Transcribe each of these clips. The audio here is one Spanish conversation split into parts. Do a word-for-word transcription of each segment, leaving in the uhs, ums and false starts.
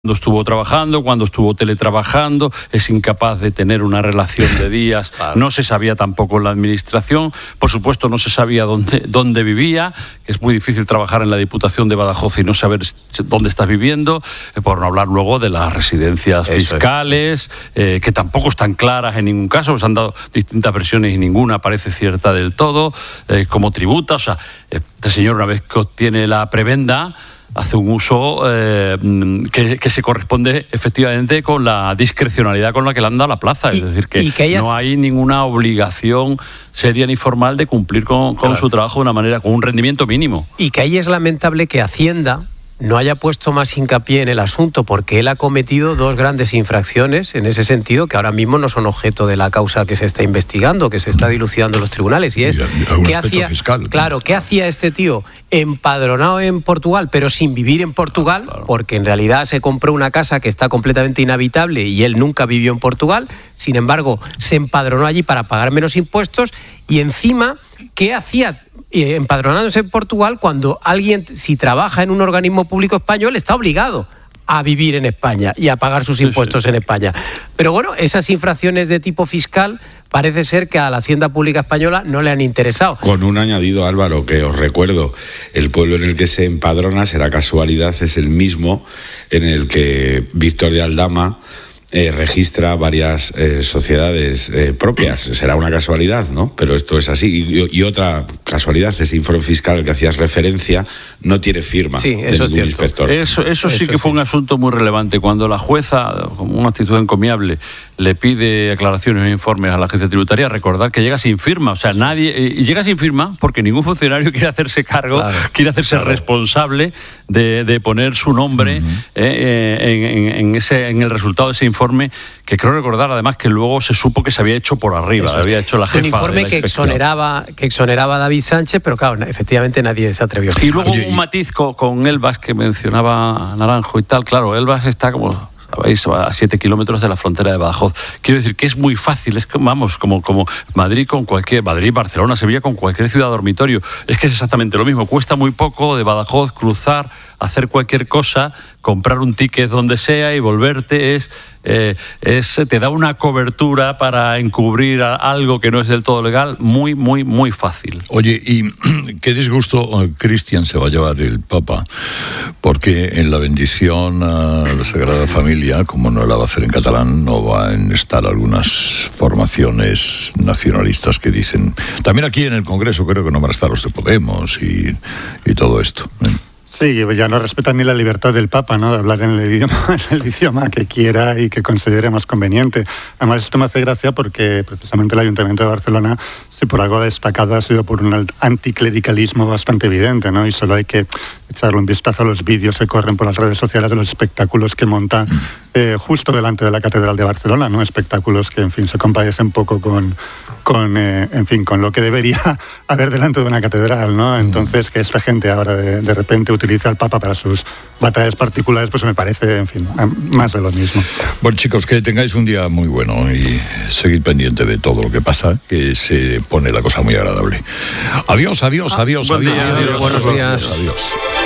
Cuando estuvo trabajando, cuando estuvo teletrabajando, es incapaz de tener una relación de días, claro. No se sabía tampoco en la administración, por supuesto no se sabía dónde, dónde vivía, que es muy difícil trabajar en la Diputación de Badajoz y no saber dónde estás viviendo, eh, por no hablar luego de las residencias Eso fiscales, es. eh, que tampoco están claras en ningún caso, se han dado distintas versiones y ninguna parece cierta del todo, eh, como tributa, o sea, este señor una vez que obtiene la prebenda, hace un uso eh, que, que se corresponde efectivamente con la discrecionalidad con la que le han dado la plaza. Y, es decir, que, que ella... no hay ninguna obligación seria ni formal de cumplir con, con claro. su trabajo de una manera, con un rendimiento mínimo. Y que ahí es lamentable que Hacienda no haya puesto más hincapié en el asunto, porque él ha cometido dos grandes infracciones en ese sentido que ahora mismo no son objeto de la causa que se está investigando, que se está dilucidando en los tribunales, y es y ¿qué hacía, fiscal, claro, ¿qué hacía este tío empadronado en Portugal pero sin vivir en Portugal? Claro. Porque en realidad se compró una casa que está completamente inhabitable y él nunca vivió en Portugal, sin embargo se empadronó allí para pagar menos impuestos y encima, ¿qué hacía empadronándose en Portugal cuando alguien, si trabaja en un organismo público español, está obligado a vivir en España y a pagar sus impuestos en España? Pero bueno, esas infracciones de tipo fiscal parece ser que a la Hacienda Pública Española no le han interesado. Con un añadido, Álvaro, que os recuerdo, el pueblo en el que se empadrona, será casualidad, es el mismo en el que Víctor de Aldama Eh, registra varias eh, sociedades eh, propias. Será una casualidad, ¿no? Pero esto es así. Y, y otra casualidad, ese informe fiscal al que hacías referencia no tiene firma sí, de eso ningún es inspector. Eso, eso sí eso que fue sí. un asunto muy relevante. Cuando la jueza, con una actitud encomiable, le pide aclaraciones e informes a la agencia tributaria, recordar que llega sin firma. O sea, nadie... Y llega sin firma porque ningún funcionario quiere hacerse cargo, claro, quiere hacerse claro. responsable de, de poner su nombre uh-huh. eh, en, en, en, ese, en el resultado de ese informe. Informe que creo recordar además que luego se supo que se había hecho por arriba, había hecho la jefa. Un informe que exoneraba, que exoneraba a David Sánchez, pero claro, efectivamente nadie se atrevió. Y luego Oye, un matiz con, con Elbas que mencionaba Naranjo y tal, claro, Elbas está como... sabéis, a siete kilómetros de la frontera de Badajoz. Quiero decir que es muy fácil, es que, vamos, como, como Madrid con cualquier, Madrid, Barcelona, Sevilla con cualquier ciudad dormitorio. Es que es exactamente lo mismo, cuesta muy poco de Badajoz cruzar, hacer cualquier cosa, comprar un ticket donde sea y volverte, es, eh, es te da una cobertura para encubrir algo que no es del todo legal, muy, muy, muy fácil. Oye, y qué disgusto Cristian se va a llevar el Papa, porque en la bendición a la Sagrada Familia, como no la va a hacer en catalán, no van a estar algunas formaciones nacionalistas que dicen, también aquí en el Congreso creo que no van a estar los de Podemos y, y todo esto, ¿eh? Sí, ya no respetan ni la libertad del Papa, ¿no?, de hablar en el idioma, en el idioma que quiera y que considere más conveniente. Además, esto me hace gracia porque precisamente el Ayuntamiento de Barcelona, si por algo ha destacado, ha sido por un anticlericalismo bastante evidente, ¿no? Y solo hay que echarle un vistazo a los vídeos que corren por las redes sociales de los espectáculos que monta eh, justo delante de la Catedral de Barcelona, ¿no? Espectáculos que, en fin, se compadecen un poco con, con eh, en fin, con lo que debería haber delante de una catedral, ¿no? Entonces, que esta gente ahora de, de repente utiliza al Papa para sus batallas particulares, pues me parece, en fin, más de lo mismo. Bueno, chicos, que tengáis un día muy bueno y seguid pendiente de todo lo que pasa, que se pone la cosa muy agradable. Adiós, adiós, adiós, ah, adiós, día, adiós, adiós. Buenos adiós, días. Adiós.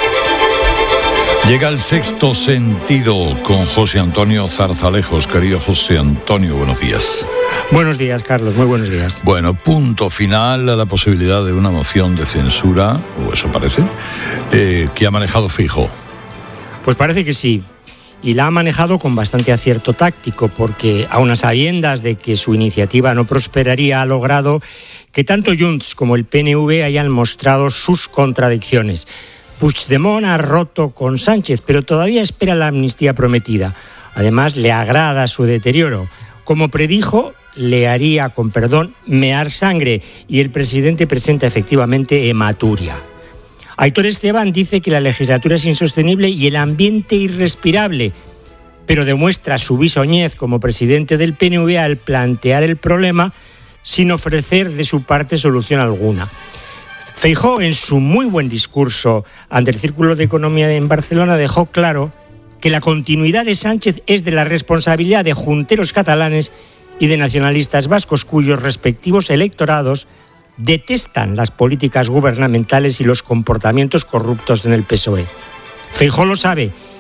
Llega el Sexto Sentido con José Antonio Zarzalejos. Querido José Antonio, buenos días. Buenos días, Carlos, muy buenos días. Bueno, punto final a la posibilidad de una moción de censura, o eso parece, eh, que ha manejado Feijóo. Pues parece que sí, y la ha manejado con bastante acierto táctico, porque a unas sabiendas de que su iniciativa no prosperaría, ha logrado que tanto Junts como el P N V hayan mostrado sus contradicciones. Puigdemont ha roto con Sánchez, pero todavía espera la amnistía prometida. Además, le agrada su deterioro. Como predijo, le haría, con perdón, mear sangre, y el presidente presenta efectivamente hematuria. Aitor Esteban dice que la legislatura es insostenible y el ambiente irrespirable, pero demuestra su bisoñez como presidente del P N V al plantear el problema sin ofrecer de su parte solución alguna. Feijóo, en su muy buen discurso ante el Círculo de Economía en Barcelona, dejó claro que la continuidad de Sánchez es de la responsabilidad de junteros catalanes y de nacionalistas vascos, cuyos respectivos electorados detestan las políticas gubernamentales y los comportamientos corruptos en el P S O E. Feijóo lo sabe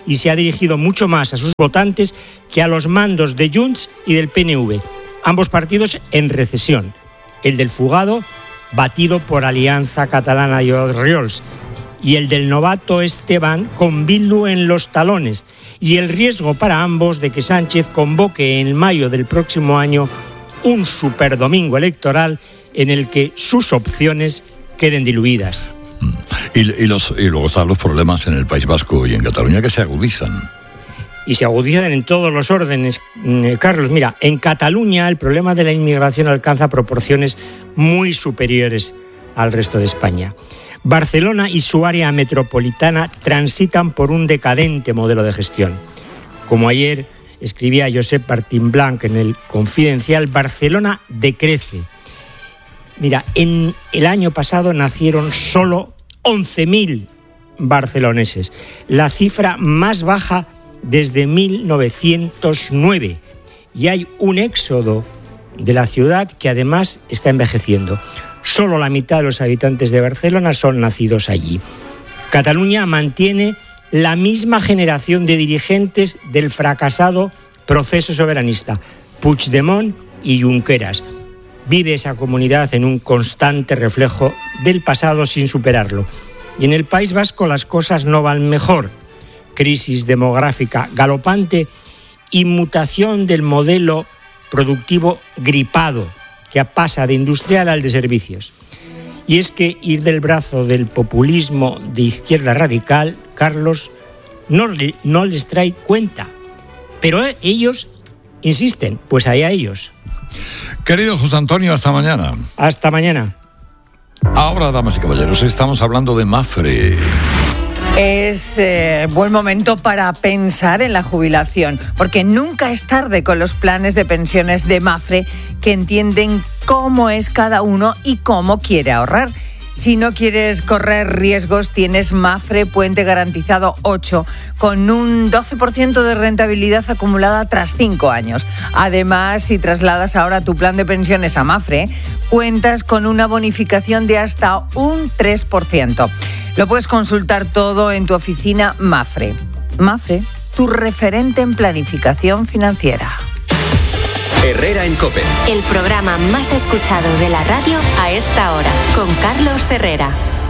y se ha dirigido mucho más a sus votantes que a los mandos de Junts y del P N V, ambos partidos en recesión. El del fugado, batido por Alianza Catalana y Orriols, y el del novato Esteban con Bildu en los talones, y el riesgo para ambos de que Sánchez convoque en mayo del próximo año un superdomingo electoral en el que sus opciones queden diluidas. Y, y, los, y luego están los problemas en el País Vasco y en Cataluña que se agudizan. Y se agudizan en todos los órdenes, Carlos. Mira, en Cataluña el problema de la inmigración alcanza proporciones muy superiores al resto de España. Barcelona y su área metropolitana transitan por un decadente modelo de gestión. Como ayer escribía Josep Martín Blanc en el Confidencial, Barcelona decrece. Mira, en el año pasado nacieron solo once mil barceloneses, la cifra más baja desde mil novecientos nueve. Y hay un éxodo de la ciudad que además está envejeciendo. Solo la mitad de los habitantes de Barcelona son nacidos allí. Cataluña mantiene la misma generación de dirigentes del fracasado proceso soberanista, Puigdemont y Junqueras. Vive esa comunidad en un constante reflejo del pasado sin superarlo. Y en el País Vasco las cosas no van mejor. Crisis demográfica galopante y mutación del modelo productivo gripado, que pasa de industrial al de servicios. Y es que ir del brazo del populismo de izquierda radical, Carlos, no, no les trae cuenta. Pero ellos insisten, pues allá ellos. Querido José Antonio, hasta mañana. Hasta mañana. Ahora, damas y caballeros, estamos hablando de Mapfre. Es eh, buen momento para pensar en la jubilación, porque nunca es tarde con los planes de pensiones de Mapfre, que entienden cómo es cada uno y cómo quiere ahorrar. Si no quieres correr riesgos, tienes Mapfre Puente Garantizado ocho, con un doce por ciento de rentabilidad acumulada tras cinco años. Además, si trasladas ahora tu plan de pensiones a Mapfre, cuentas con una bonificación de hasta un tres por ciento. Lo puedes consultar todo en tu oficina Mapfre. Mapfre, tu referente en planificación financiera. Herrera en COPE. El programa más escuchado de la radio a esta hora, con Carlos Herrera.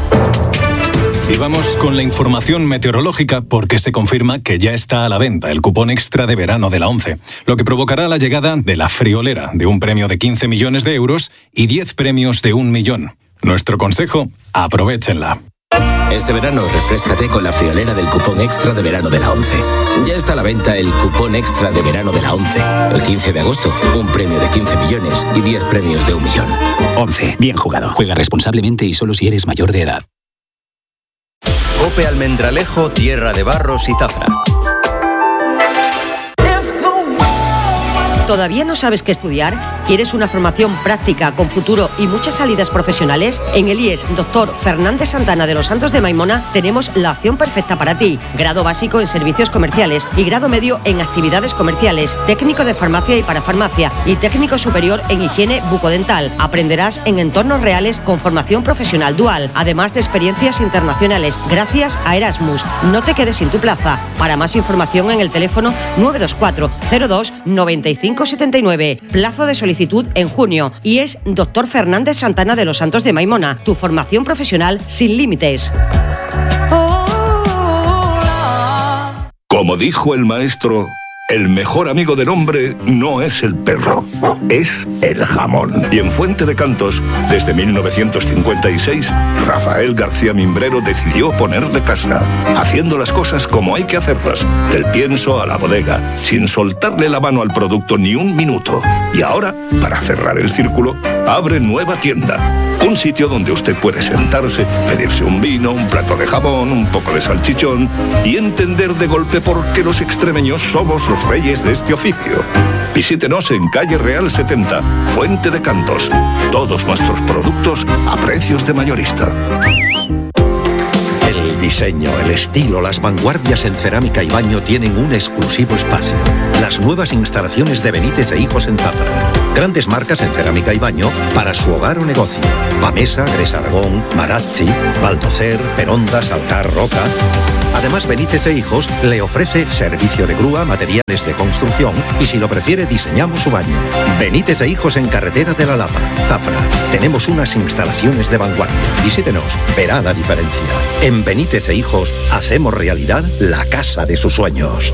Y vamos con la información meteorológica porque se confirma que ya está a la venta el cupón extra de verano de la ONCE, lo que provocará la llegada de la friolera de un premio de quince millones de euros y diez premios de un millón. Nuestro consejo, aprovéchenla. Este verano refréscate con la friolera del cupón extra de verano de la ONCE. Ya está a la venta el cupón extra de verano de la ONCE. El quince de agosto, un premio de quince millones y diez premios de un millón. ONCE, bien jugado. Juega responsablemente y solo si eres mayor de edad. COPE Almendralejo, tierra de barros y zafra. ¿Todavía no sabes qué estudiar? ¿Quieres una formación práctica con futuro y muchas salidas profesionales? En el I E S Doctor Fernández Santana de los Santos de Maimona tenemos la opción perfecta para ti. Grado básico en servicios comerciales y grado medio en actividades comerciales, técnico de farmacia y parafarmacia y técnico superior en higiene bucodental. Aprenderás en entornos reales con formación profesional dual, además de experiencias internacionales gracias a Erasmus. No te quedes sin tu plaza. Para más información en el teléfono nueve dos cuatro cero dos nueve cinco setenta y nueve. Plazo de solicitud en junio. Y es Doctor Fernández Santana de los Santos de Maimona. Tu formación profesional sin límites. Como dijo el maestro, el mejor amigo del hombre no es el perro, es el jamón. Y en Fuente de Cantos, desde mil novecientos cincuenta y seis, Rafael García Mimbrero decidió ponerle casa, haciendo las cosas como hay que hacerlas, del pienso a la bodega, sin soltarle la mano al producto ni un minuto. Y ahora, para cerrar el círculo, abre nueva tienda. Un sitio donde usted puede sentarse, pedirse un vino, un plato de jamón, un poco de salchichón y entender de golpe por qué los extremeños somos los reyes de este oficio. Visítenos en calle Real setenta, Fuente de Cantos. Todos nuestros productos a precios de mayorista. El diseño, el estilo, las vanguardias en cerámica y baño tienen un exclusivo espacio. La las nuevas instalaciones de Benítez e Hijos en Zafra. Grandes marcas en cerámica y baño para su hogar o negocio. Bamesa, Gres Aragón, Marazzi, Baldocer, Peronda, Saltar, Roca. Además, Benítez e Hijos le ofrece servicio de grúa, materiales de construcción y, si lo prefiere, diseñamos su baño. Benítez e Hijos en Carretera de la Lapa, Zafra. Tenemos unas instalaciones de vanguardia. Visítenos, verá la diferencia. En Benítez e Hijos hacemos realidad la casa de sus sueños.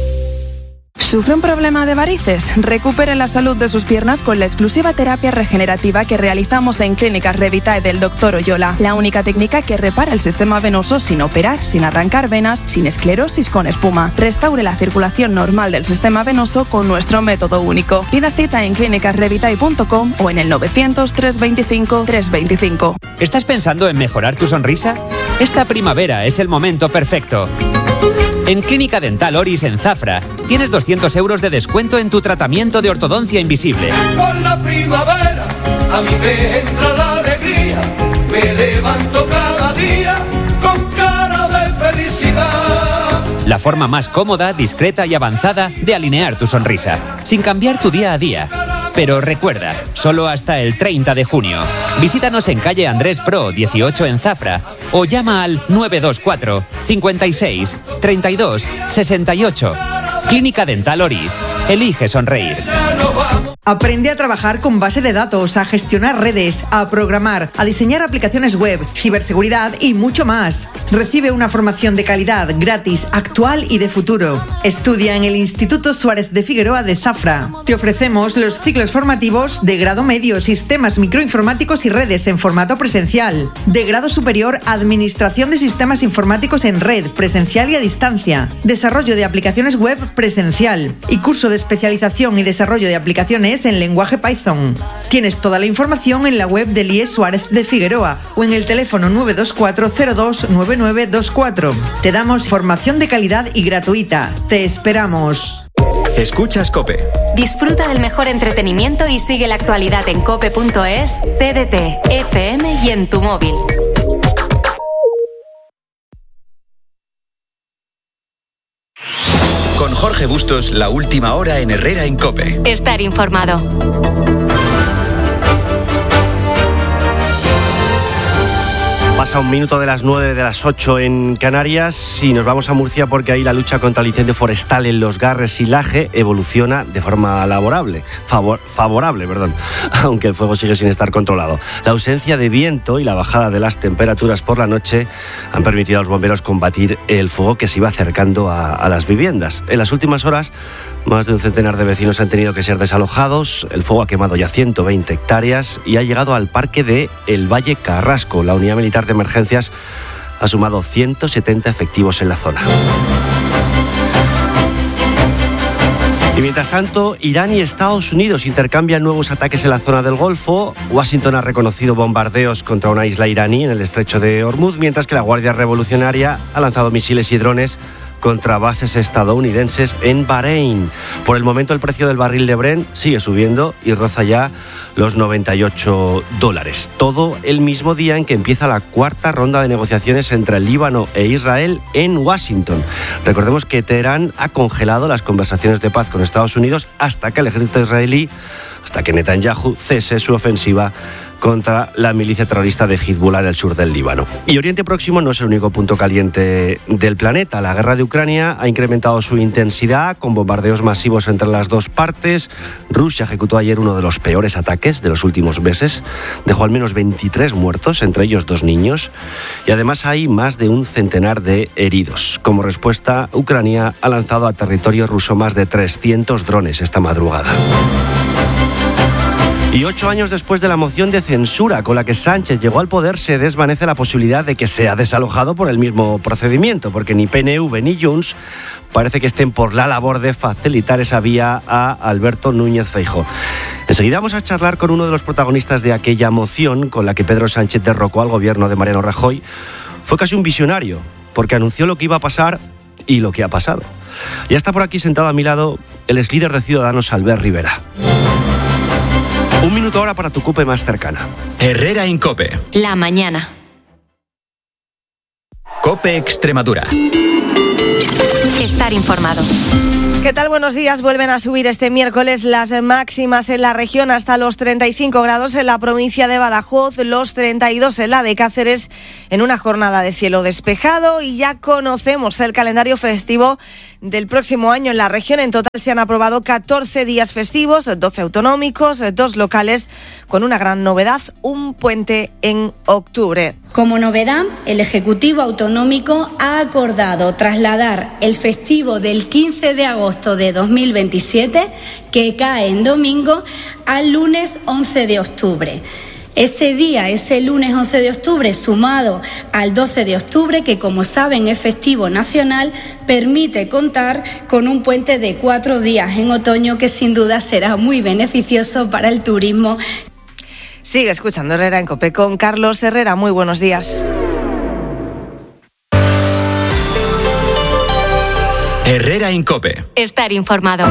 ¿Sufre un problema de varices? Recupere la salud de sus piernas con la exclusiva terapia regenerativa que realizamos en Clínicas Revitae del doctor Oyola. La única técnica que repara el sistema venoso sin operar, sin arrancar venas, sin esclerosis con espuma. Restaure la circulación normal del sistema venoso con nuestro método único. Pida cita en clínicas revitae punto com o en el novecientos, trescientos veinticinco, trescientos veinticinco. ¿Estás pensando en mejorar tu sonrisa? Esta primavera es el momento perfecto. En Clínica Dental Oris en Zafra tienes doscientos euros de descuento en tu tratamiento de ortodoncia invisible. Con la primavera a mí me entra la alegría, me levanto cada día con cara de felicidad. La forma más cómoda, discreta y avanzada de alinear tu sonrisa, sin cambiar tu día a día. Pero recuerda, solo hasta el treinta de junio. Visítanos en calle Andrés Pro dieciocho en Zafra o llama al nueve dos cuatro, cincuenta y seis, treinta y dos, sesenta y ocho. Clínica Dental Oris. Elige sonreír. Aprende a trabajar con base de datos, a gestionar redes, a programar, a diseñar aplicaciones web, ciberseguridad y mucho más. Recibe una formación de calidad, gratis, actual y de futuro. Estudia en el Instituto Suárez de Figueroa de Zafra. Te ofrecemos los ciclos formativos de grado medio, sistemas microinformáticos y redes en formato presencial. De grado superior, administración de sistemas informáticos en red, presencial y a distancia. Desarrollo de aplicaciones web presencial. Y curso de especialización y desarrollo de aplicaciones en lenguaje Python. Tienes toda la información en la web del I E S Suárez de Figueroa o en el teléfono nueve dos cuatro cero dos nueve nueve dos cuatro. Te damos formación de calidad y gratuita. Te esperamos. Escuchas COPE. Disfruta del mejor entretenimiento y sigue la actualidad en cope punto es, T D T, F M y en tu móvil. Con Jorge Bustos, la última hora en Herrera en COPE. Estar informado. Pasa un minuto de las nueve, de las ocho en Canarias y nos vamos a Murcia porque ahí la lucha contra el incendio forestal en Los Garres y Laje evoluciona de forma laborable, favor, favorable, perdón, aunque el fuego sigue sin estar controlado. La ausencia de viento y la bajada de las temperaturas por la noche han permitido a los bomberos combatir el fuego que se iba acercando a, a las viviendas. En las últimas horas, más de un centenar de vecinos han tenido que ser desalojados. El fuego ha quemado ya ciento veinte hectáreas y ha llegado al parque de El Valle Carrasco. La unidad militar de emergencias ha sumado ciento setenta efectivos en la zona. Y mientras tanto, Irán y Estados Unidos intercambian nuevos ataques en la zona del Golfo. Washington ha reconocido bombardeos contra una isla iraní en el estrecho de Hormuz, mientras que la Guardia Revolucionaria ha lanzado misiles y drones contra bases estadounidenses en Bahrein. Por el momento el precio del barril de Brent sigue subiendo y roza ya los noventa y ocho dólares. Todo el mismo día en que empieza la cuarta ronda de negociaciones entre el Líbano e Israel en Washington. Recordemos que Teherán ha congelado las conversaciones de paz con Estados Unidos hasta que el ejército israelí, hasta que Netanyahu cese su ofensiva contra la milicia terrorista de Hezbollah en el sur del Líbano. Y Oriente Próximo no es el único punto caliente del planeta. La guerra de Ucrania ha incrementado su intensidad con bombardeos masivos entre las dos partes. Rusia ejecutó ayer uno de los peores ataques de los últimos meses. Dejó al menos veintitrés muertos, entre ellos dos niños. Y además hay más de un centenar de heridos. Como respuesta, Ucrania ha lanzado a territorio ruso más de trescientos drones esta madrugada. Y ocho años después de la moción de censura con la que Sánchez llegó al poder, se desvanece la posibilidad de que sea desalojado por el mismo procedimiento, porque ni P N V ni Junts parece que estén por la labor de facilitar esa vía a Alberto Núñez Feijóo. Enseguida vamos a charlar con uno de los protagonistas de aquella moción con la que Pedro Sánchez derrocó al gobierno de Mariano Rajoy. Fue casi un visionario, porque anunció lo que iba a pasar y lo que ha pasado. Ya está por aquí sentado a mi lado el exlíder de Ciudadanos, Albert Rivera. Un minuto ahora para tu COPE más cercana. Herrera en COPE. La mañana. COPE Extremadura. Estar informado. ¿Qué tal? Buenos días. Vuelven a subir este miércoles las máximas en la región hasta los treinta y cinco grados en la provincia de Badajoz, los treinta y dos en la de Cáceres, en una jornada de cielo despejado, y ya conocemos el calendario festivo del próximo año en la región. En total se han aprobado catorce días festivos, doce autonómicos, dos locales, con una gran novedad, un puente en octubre. Como novedad, el Ejecutivo Autonómico ha acordado trasladar el festivo del quince de agosto de dos mil veintisiete, que cae en domingo, al lunes once de octubre. Ese día, ese lunes once de octubre, sumado al doce de octubre, que como saben es festivo nacional, permite contar con un puente de cuatro días en otoño que sin duda será muy beneficioso para el turismo. Sigue escuchando Herrera en COPE con Carlos Herrera. Muy buenos días. Herrera en COPE. Estar informado.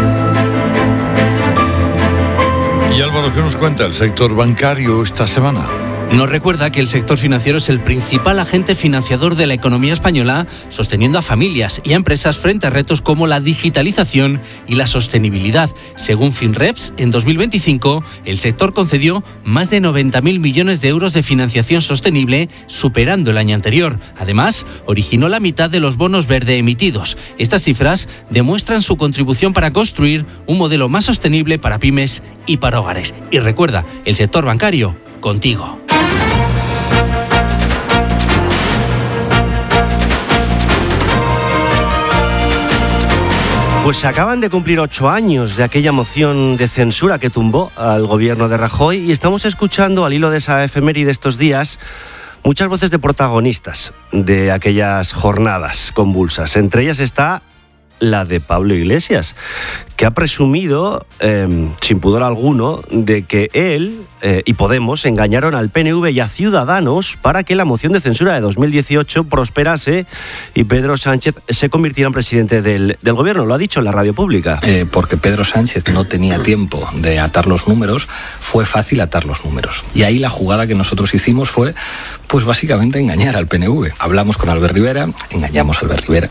Y Álvaro, ¿qué nos cuenta el sector bancario esta semana? Nos recuerda que el sector financiero es el principal agente financiador de la economía española, sosteniendo a familias y a empresas frente a retos como la digitalización y la sostenibilidad. Según Finreps, en dos mil veinticinco, el sector concedió más de noventa mil millones de euros de financiación sostenible, superando el año anterior. Además, originó la mitad de los bonos verde emitidos. Estas cifras demuestran su contribución para construir un modelo más sostenible para pymes y para hogares. Y recuerda, el sector bancario, contigo. Pues se acaban de cumplir ocho años de aquella moción de censura que tumbó al gobierno de Rajoy, y estamos escuchando, al hilo de esa efeméride estos días, muchas voces de protagonistas de aquellas jornadas convulsas. Entre ellas está la de Pablo Iglesias, que ha presumido, eh, sin pudor alguno, de que él eh, y Podemos engañaron al P N V y a Ciudadanos para que la moción de censura de dos mil dieciocho prosperase y Pedro Sánchez se convirtiera en presidente del, del gobierno. Lo ha dicho en la radio pública. Eh, porque Pedro Sánchez no tenía tiempo de atar los números, fue fácil atar los números. Y ahí la jugada que nosotros hicimos fue, pues básicamente engañar al P N V. Hablamos con Albert Rivera, engañamos a Albert Rivera,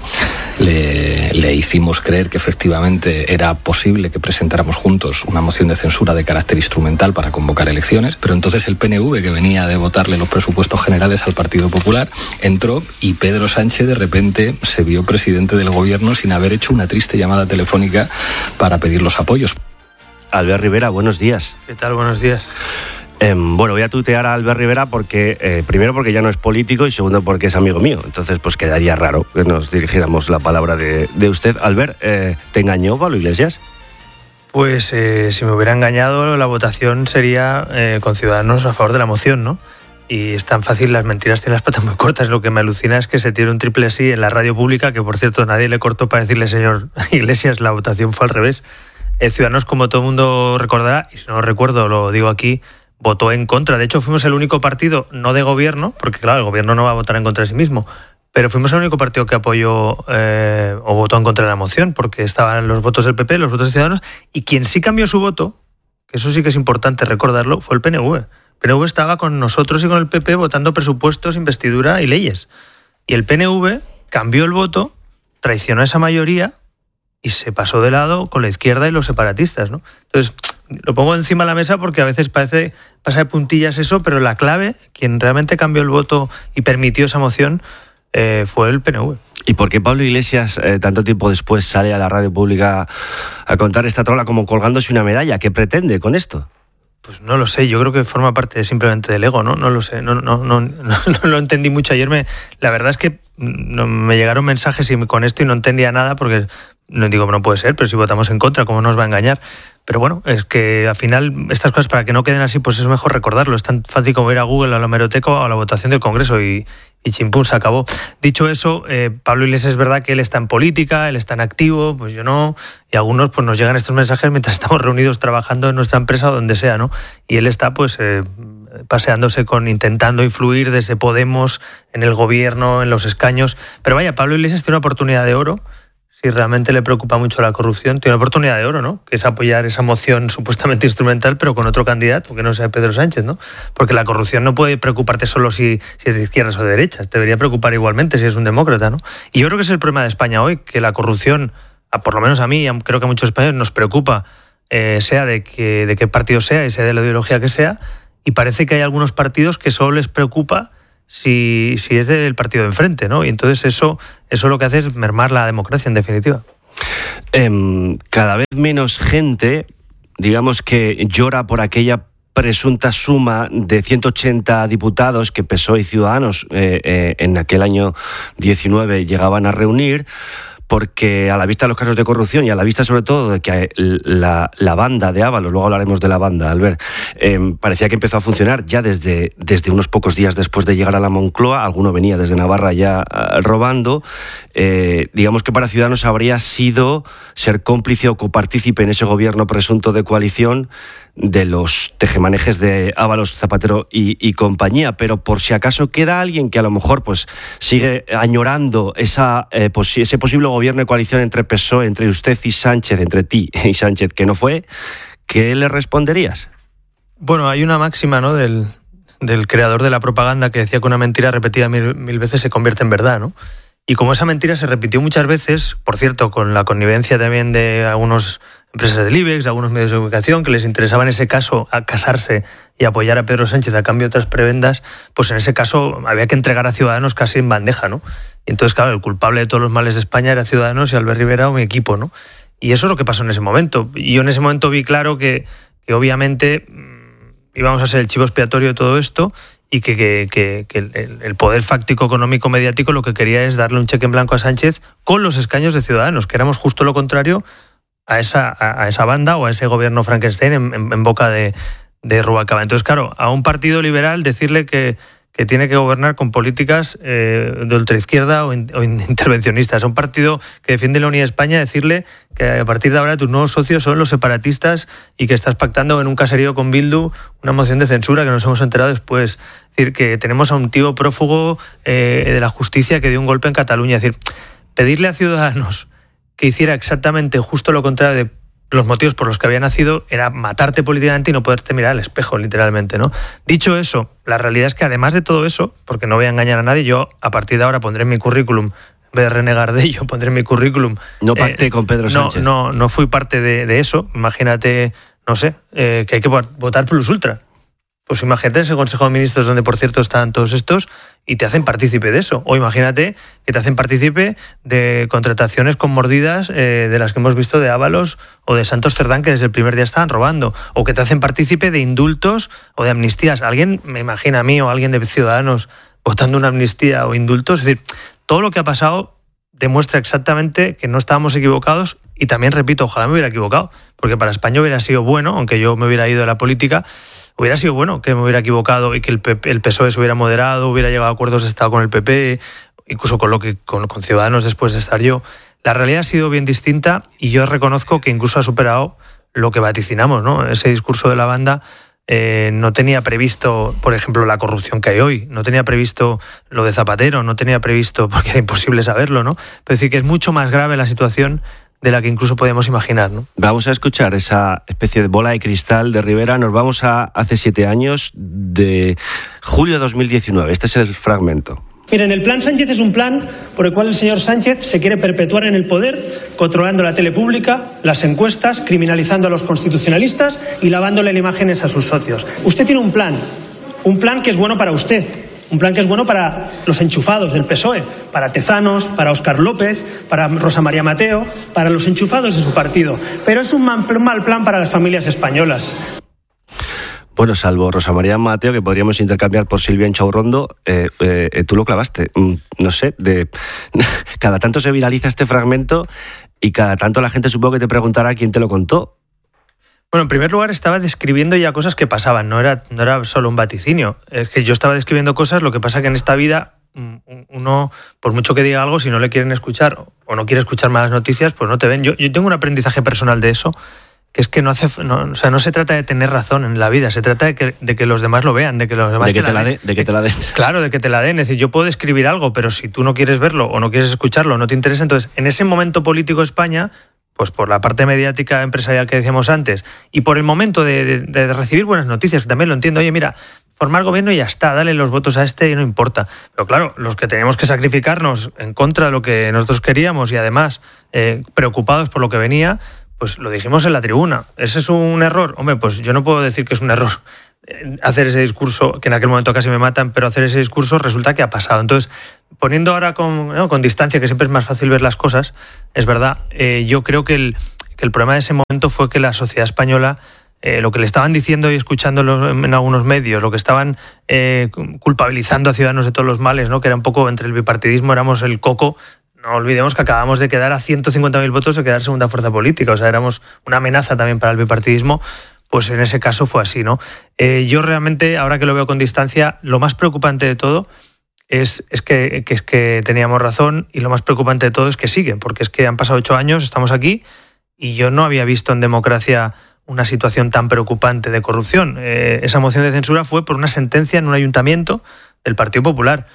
le, le hicimos creer que efectivamente era posible que presentáramos juntos una moción de censura de carácter instrumental para convocar elecciones, pero entonces el P N V, que venía de votarle los presupuestos generales al Partido Popular, entró y Pedro Sánchez de repente se vio presidente del gobierno sin haber hecho una triste llamada telefónica para pedir los apoyos. Albert Rivera, buenos días. ¿Qué tal? Buenos días. Eh, bueno, voy a tutear a Albert Rivera porque, eh, primero porque ya no es político y segundo porque es amigo mío. Entonces, pues quedaría raro que nos dirigiéramos la palabra de, de usted. Albert, eh, ¿te engañó Pablo Iglesias? Pues eh, si me hubiera engañado, la votación sería eh, con Ciudadanos a favor de la moción, ¿no? Y es tan fácil, las mentiras tienen las patas muy cortas. Lo que me alucina es que se tiene un triple sí en la radio pública, que por cierto nadie le cortó para decirle, señor Iglesias, la votación fue al revés. Eh, Ciudadanos, como todo el mundo recordará, y si no recuerdo, lo digo aquí, votó en contra. De hecho, fuimos el único partido, no de gobierno, porque claro, el gobierno no va a votar en contra de sí mismo, pero fuimos el único partido que apoyó eh, o votó en contra de la moción, porque estaban los votos del P P, los votos de Ciudadanos, y quien sí cambió su voto, que eso sí que es importante recordarlo, fue el P N V. El P N V estaba con nosotros y con el P P votando presupuestos, investidura y leyes. Y el P N V cambió el voto, traicionó a esa mayoría y se pasó de lado con la izquierda y los separatistas, ¿no? Entonces, lo pongo encima de la mesa porque a veces parece pasa de puntillas eso, pero la clave, quien realmente cambió el voto y permitió esa moción, eh, fue el P N V. ¿Y por qué Pablo Iglesias, eh, tanto tiempo después, sale a la radio pública a contar esta trola como colgándose una medalla? ¿Qué pretende con esto? Pues no lo sé, yo creo que forma parte simplemente del ego, ¿no? No lo sé, no, no, no, no, no lo entendí mucho ayer. Me, la verdad es que no, me llegaron mensajes y con esto y no entendía nada porque no digo, no puede ser, pero si votamos en contra, ¿cómo nos va a engañar? Pero bueno, es que al final estas cosas, para que no queden así, pues es mejor recordarlo. Es tan fácil como ir a Google, a la hemeroteca o a la votación del Congreso y, y chimpún, se acabó. Dicho eso, eh, Pablo Iglesias es verdad que él está en política, él está en activo, pues yo no, y algunos pues nos llegan estos mensajes mientras estamos reunidos trabajando en nuestra empresa o donde sea, ¿no? Y él está pues eh, paseándose con, intentando influir desde Podemos en el gobierno, en los escaños. Pero vaya, Pablo Iglesias tiene una oportunidad de oro. si realmente le preocupa mucho la corrupción, tiene una oportunidad de oro, ¿no? Que es apoyar esa moción supuestamente instrumental, pero con otro candidato, que no sea Pedro Sánchez, ¿no? Porque la corrupción no puede preocuparte solo si, si es de izquierdas o de derechas, te debería preocupar igualmente si es un demócrata, ¿no? Y yo creo que es el problema de España hoy, que la corrupción, por lo menos a mí, creo que a muchos españoles nos preocupa, eh, sea de, que, de qué partido sea y sea de la ideología que sea, y parece que hay algunos partidos que solo les preocupa si, si es del partido de enfrente, ¿no? Y entonces eso, eso lo que hace es mermar la democracia, en definitiva. Eh, cada vez menos gente, digamos que llora por aquella presunta suma de ciento ochenta diputados que P S O E y Ciudadanos eh, eh, en aquel año diecinueve llegaban a reunir, porque a la vista de los casos de corrupción y a la vista sobre todo de que la, la banda de Ábalos, luego hablaremos de la banda, Albert, eh, parecía que empezó a funcionar ya desde, desde unos pocos días después de llegar a la Moncloa, alguno venía desde Navarra ya uh, robando, eh, digamos que para Ciudadanos habría sido ser cómplice o copartícipe en ese gobierno presunto de coalición de los tejemanejes de Ábalos, Zapatero y, y compañía, pero por si acaso queda alguien que a lo mejor pues sigue añorando esa, eh, posi- ese posible gobierno de coalición entre P S O E, entre usted y Sánchez, entre ti y Sánchez, que no fue, ¿qué le responderías? Bueno, hay una máxima, ¿no?, del, del creador de la propaganda que decía que una mentira repetida mil, mil veces se convierte en verdad, ¿no? Y como esa mentira se repitió muchas veces, por cierto, con la connivencia también de algunos empresas del IBEX, de algunos medios de comunicación, que les interesaba en ese caso a casarse y apoyar a Pedro Sánchez a cambio de otras prebendas, pues en ese caso había que entregar a Ciudadanos casi en bandeja, ¿no? Y entonces, claro, el culpable de todos los males de España era Ciudadanos y Albert Rivera o mi equipo, ¿no? Y eso es lo que pasó en ese momento. Y yo en ese momento vi claro que, que obviamente íbamos a ser el chivo expiatorio de todo esto, y que, que, que, que el, el poder fáctico, económico, mediático lo que quería es darle un cheque en blanco a Sánchez con los escaños de Ciudadanos, que éramos justo lo contrario a esa, a, a esa banda o a ese gobierno Frankenstein en, en, en boca de, de Rubalcaba. Entonces, claro, a un partido liberal decirle que, que tiene que gobernar con políticas eh, de ultraizquierda o, in, o intervencionistas. A un partido que defiende la unidad de España decirle que a partir de ahora tus nuevos socios son los separatistas y que estás pactando en un caserío con Bildu una moción de censura que nos hemos enterado después. Es decir, que tenemos a un tío prófugo eh, de la justicia que dio un golpe en Cataluña. Es decir, pedirle a Ciudadanos que hiciera exactamente justo lo contrario de los motivos por los que había nacido era matarte políticamente y no poderte mirar al espejo, literalmente, ¿no? Dicho eso, la realidad es que además de todo eso, porque no voy a engañar a nadie, yo a partir de ahora pondré en mi currículum, en vez de renegar de ello, pondré en mi currículum... No pacté eh, con Pedro Sánchez. No, no, no fui parte de, de eso. Imagínate, no sé, eh, que hay que votar plus ultra. Pues imagínate ese Consejo de Ministros donde, por cierto, están todos estos y te hacen partícipe de eso. O imagínate que te hacen partícipe de contrataciones con mordidas eh, de las que hemos visto de Ábalos o de Santos Cerdán, que desde el primer día estaban robando. O que te hacen partícipe de indultos o de amnistías. Alguien, me imagina a mí o alguien de Ciudadanos votando una amnistía o indultos. Es decir, todo lo que ha pasado demuestra exactamente que no estábamos equivocados y también, repito, ojalá me hubiera equivocado, porque para España hubiera sido bueno, aunque yo me hubiera ido de la política, hubiera sido bueno que me hubiera equivocado y que el, P P, el P S O E se hubiera moderado, hubiera llegado a acuerdos de Estado con el P P, incluso con, lo que, con, con Ciudadanos después de estar yo. La realidad ha sido bien distinta y yo reconozco que incluso ha superado lo que vaticinamos, ¿no? Ese discurso de la banda eh, no tenía previsto, por ejemplo, la corrupción que hay hoy, no tenía previsto lo de Zapatero, no tenía previsto, porque era imposible saberlo, ¿no? Pero es decir, que es mucho más grave la situación de la que incluso podemos imaginar, ¿no? Vamos a escuchar esa especie de bola de cristal de Rivera. Nos vamos a hace siete años, de julio de dos mil diecinueve. Este es el fragmento. Miren, el plan Sánchez es un plan por el cual el señor Sánchez se quiere perpetuar en el poder, controlando la tele pública, las encuestas, criminalizando a los constitucionalistas y lavándole las imágenes a sus socios. Usted tiene un plan, un plan que es bueno para usted, un plan que es bueno para los enchufados del P S O E, para Tezanos, para Óscar López, para Rosa María Mateo, para los enchufados de su partido. Pero es un mal plan para las familias españolas. Bueno, salvo Rosa María Mateo, que podríamos intercambiar por Silvia Enchaurrondo, eh, eh, tú lo clavaste. No sé, de cada tanto se viraliza este fragmento y cada tanto la gente supongo que te preguntará quién te lo contó. Bueno, en primer lugar estaba describiendo ya cosas que pasaban, no era, no era solo un vaticinio. Es que yo estaba describiendo cosas, lo que pasa que en esta vida uno, por mucho que diga algo, si no le quieren escuchar o no quiere escuchar malas noticias, pues no te ven. Yo, yo tengo un aprendizaje personal de eso, que es que no hace, no, o sea, no se trata de tener razón en la vida, se trata de que, de que los demás lo vean, de que los demás de que te, te la, la den. de, de que te la den. Claro, de que te la den. Es decir, yo puedo escribir algo, pero si tú no quieres verlo o no quieres escucharlo o no te interesa, entonces en ese momento político de España, pues por la parte mediática empresarial que decíamos antes y por el momento de, de, de recibir buenas noticias, que también lo entiendo, oye, mira, formar gobierno y ya está, dale los votos a este y no importa. Pero claro, los que tenemos que sacrificarnos en contra de lo que nosotros queríamos y además eh, preocupados por lo que venía, pues lo dijimos en la tribuna. ¿Ese es un error? Hombre, pues yo no puedo decir que es un error hacer ese discurso, que en aquel momento casi me matan, pero hacer ese discurso resulta que ha pasado. Entonces, poniendo ahora con, ¿no? con distancia, que siempre es más fácil ver las cosas, es verdad, eh, yo creo que el, que el problema de ese momento fue que la sociedad española, eh, lo que le estaban diciendo y escuchando en algunos medios, lo que estaban eh, culpabilizando a Ciudadanos de todos los males, ¿no? Que era un poco entre el bipartidismo, éramos el coco. No olvidemos que acabamos de quedar a ciento cincuenta mil votos de quedar segunda fuerza política, o sea, éramos una amenaza también para el bipartidismo, pues en ese caso fue así, ¿no? Eh, yo realmente, ahora que lo veo con distancia, lo más preocupante de todo es, es, que, que, es que teníamos razón y lo más preocupante de todo es que sigue, porque es que han pasado ocho años, estamos aquí y yo no había visto en democracia una situación tan preocupante de corrupción. Eh, esa moción de censura fue por una sentencia en un ayuntamiento del Partido Popular.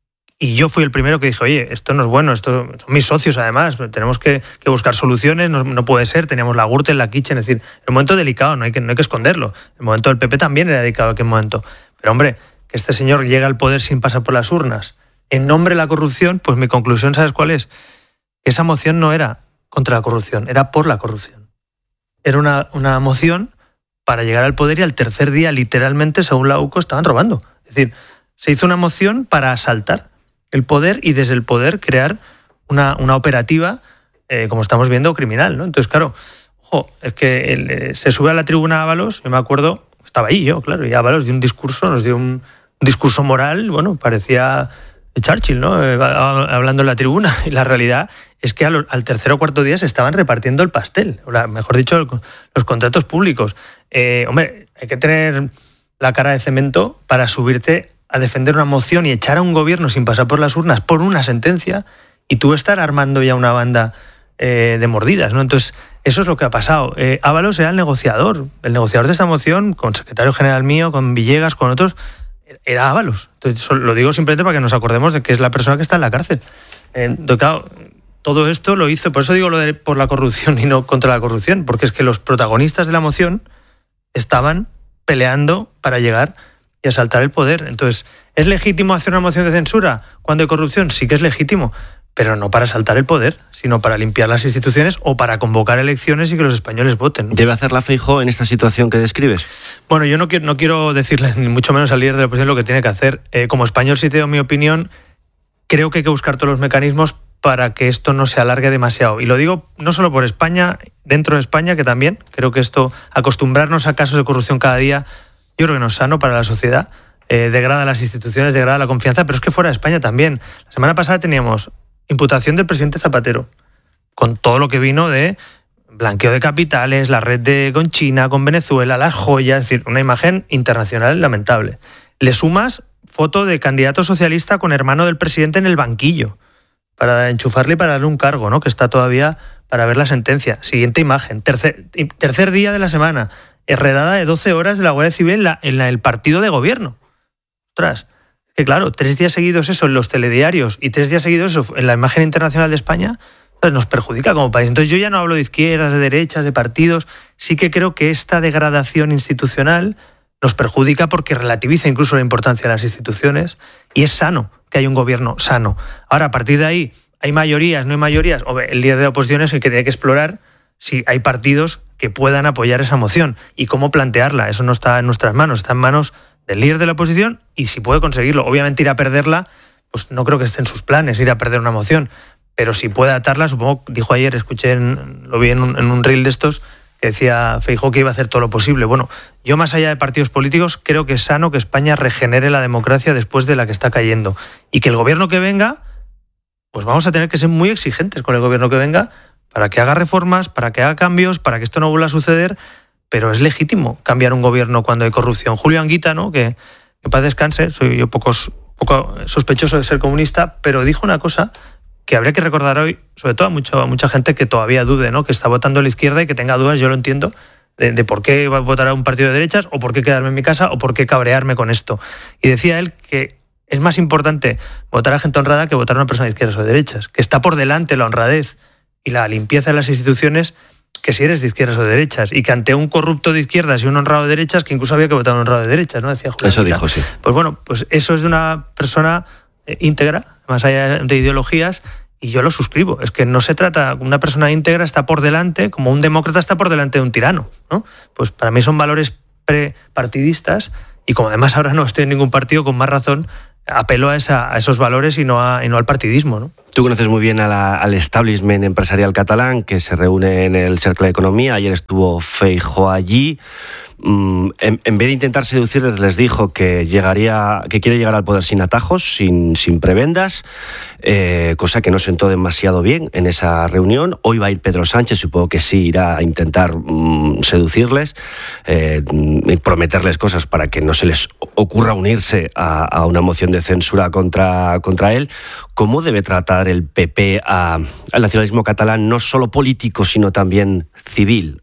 Y yo fui el primero que dije, oye, esto no es bueno, esto son mis socios además, tenemos que, que buscar soluciones, no, no puede ser, teníamos la Gürtel, la Kitchen, es decir, el momento delicado, no hay que, no hay que esconderlo. El momento del P P también era delicado en aquel momento. Pero hombre, que este señor llega al poder sin pasar por las urnas, en nombre de la corrupción, pues mi conclusión, ¿sabes cuál es? Que esa moción no era contra la corrupción, era por la corrupción. Era una, una moción para llegar al poder y al tercer día, literalmente, según la U C O, estaban robando. Es decir, se hizo una moción para asaltar el poder y desde el poder crear una, una operativa, eh, como estamos viendo, criminal, ¿no? Entonces, claro, ojo, es que el, eh, se sube a la tribuna Ábalos, yo me acuerdo, estaba ahí yo, claro, y Ábalos dio un discurso, nos dio un, un discurso moral, bueno, parecía Churchill, ¿no? Eh, hablando en la tribuna, y la realidad es que a los, al tercer o cuarto día se estaban repartiendo el pastel, o la, mejor dicho, el, los contratos públicos. Eh, hombre, hay que tener la cara de cemento para subirte a defender una moción y echar a un gobierno sin pasar por las urnas por una sentencia y tú estar armando ya una banda eh, de mordidas, ¿no? Entonces, eso es lo que ha pasado. Eh, Ábalos era el negociador, el negociador de esta moción, con secretario general mío, con Villegas, con otros, era Ábalos. Entonces, lo digo simplemente para que nos acordemos de que es la persona que está en la cárcel. Eh, entonces, claro, todo esto lo hizo, por eso digo lo de por la corrupción y no contra la corrupción, porque es que los protagonistas de la moción estaban peleando para llegar y asaltar el poder. Entonces, ¿es legítimo hacer una moción de censura cuando hay corrupción? Sí que es legítimo, pero no para asaltar el poder, sino para limpiar las instituciones o para convocar elecciones y que los españoles voten. ¿Debe hacerla Feijóo en esta situación que describes? Bueno, yo no quiero, no quiero decirle ni mucho menos al líder de la oposición lo que tiene que hacer. Eh, como español, si te doy mi opinión, creo que hay que buscar todos los mecanismos para que esto no se alargue demasiado. Y lo digo no solo por España, dentro de España, que también creo que esto, acostumbrarnos a casos de corrupción cada día, yo creo que no es sano para la sociedad, eh, degrada las instituciones, degrada la confianza, pero es que fuera de España también. La semana pasada teníamos imputación del presidente Zapatero, con todo lo que vino de blanqueo de capitales, la red de, con China, con Venezuela, las joyas, es decir, una imagen internacional lamentable. Le sumas foto de candidato socialista con hermano del presidente en el banquillo, para enchufarle y para darle un cargo, ¿no? Que está todavía para ver la sentencia. Siguiente imagen, tercer, tercer día de la semana, redada de doce horas de la Guardia Civil en, la, en la, el partido de gobierno. Ostras, que claro, tres días seguidos eso en los telediarios y tres días seguidos eso en la imagen internacional de España, pues nos perjudica como país. Entonces yo ya no hablo de izquierdas, de derechas, de partidos, sí que creo que esta degradación institucional nos perjudica porque relativiza incluso la importancia de las instituciones y es sano que haya un gobierno sano. Ahora, a partir de ahí, ¿hay mayorías, no hay mayorías? O el líder de la oposición es el que tiene que explorar si hay partidos que puedan apoyar esa moción y cómo plantearla. Eso no está en nuestras manos, está en manos del líder de la oposición y si puede conseguirlo. Obviamente ir a perderla, pues no creo que esté en sus planes ir a perder una moción, pero si puede atarla, supongo, dijo ayer, escuché, en, lo vi en un, en un reel de estos, que decía Feijóo que iba a hacer todo lo posible. Bueno, yo más allá de partidos políticos, creo que es sano que España regenere la democracia después de la que está cayendo y que el gobierno que venga, pues vamos a tener que ser muy exigentes con el gobierno que venga para que haga reformas, para que haga cambios, para que esto no vuelva a suceder, pero es legítimo cambiar un gobierno cuando hay corrupción. Julio Anguita, ¿no? que, que paz descanse, soy yo poco, poco sospechoso de ser comunista, pero dijo una cosa que habría que recordar hoy, sobre todo a, mucho, a mucha gente que todavía dude, ¿no? Que está votando a la izquierda y que tenga dudas, yo lo entiendo, de, de por qué votar a un partido de derechas o por qué quedarme en mi casa o por qué cabrearme con esto. Y decía él que es más importante votar a gente honrada que votar a una persona de izquierdas o de derechas, que está por delante la honradez y la limpieza de las instituciones que si eres de izquierdas o de derechas, y que ante un corrupto de izquierdas y un honrado de derechas, que incluso había que votar a un honrado de derechas, ¿no? Decía Julián. Eso dijo, sí. Pues bueno, pues eso es de una persona íntegra, más allá de ideologías, y yo lo suscribo. Es que no se trata, una persona íntegra está por delante, como un demócrata está por delante de un tirano, ¿no? Pues para mí son valores prepartidistas, y como además ahora no estoy en ningún partido, con más razón apelo a, esa, a esos valores y no, a, y no al partidismo, ¿no? Tú conoces muy bien a la, al establishment empresarial catalán que se reúne en el Cercle de Economía. Ayer estuvo Feijóo allí. En, en vez de intentar seducirles, les dijo que llegaría, que quiere llegar al poder sin atajos, sin, sin prebendas, eh, cosa que no sentó demasiado bien en esa reunión. Hoy va a ir Pedro Sánchez, supongo que sí irá a intentar mm, seducirles, eh, y prometerles cosas para que no se les ocurra unirse a, a una moción de censura contra, contra él. ¿Cómo debe tratar el P P a, al nacionalismo catalán, no solo político, sino también civil?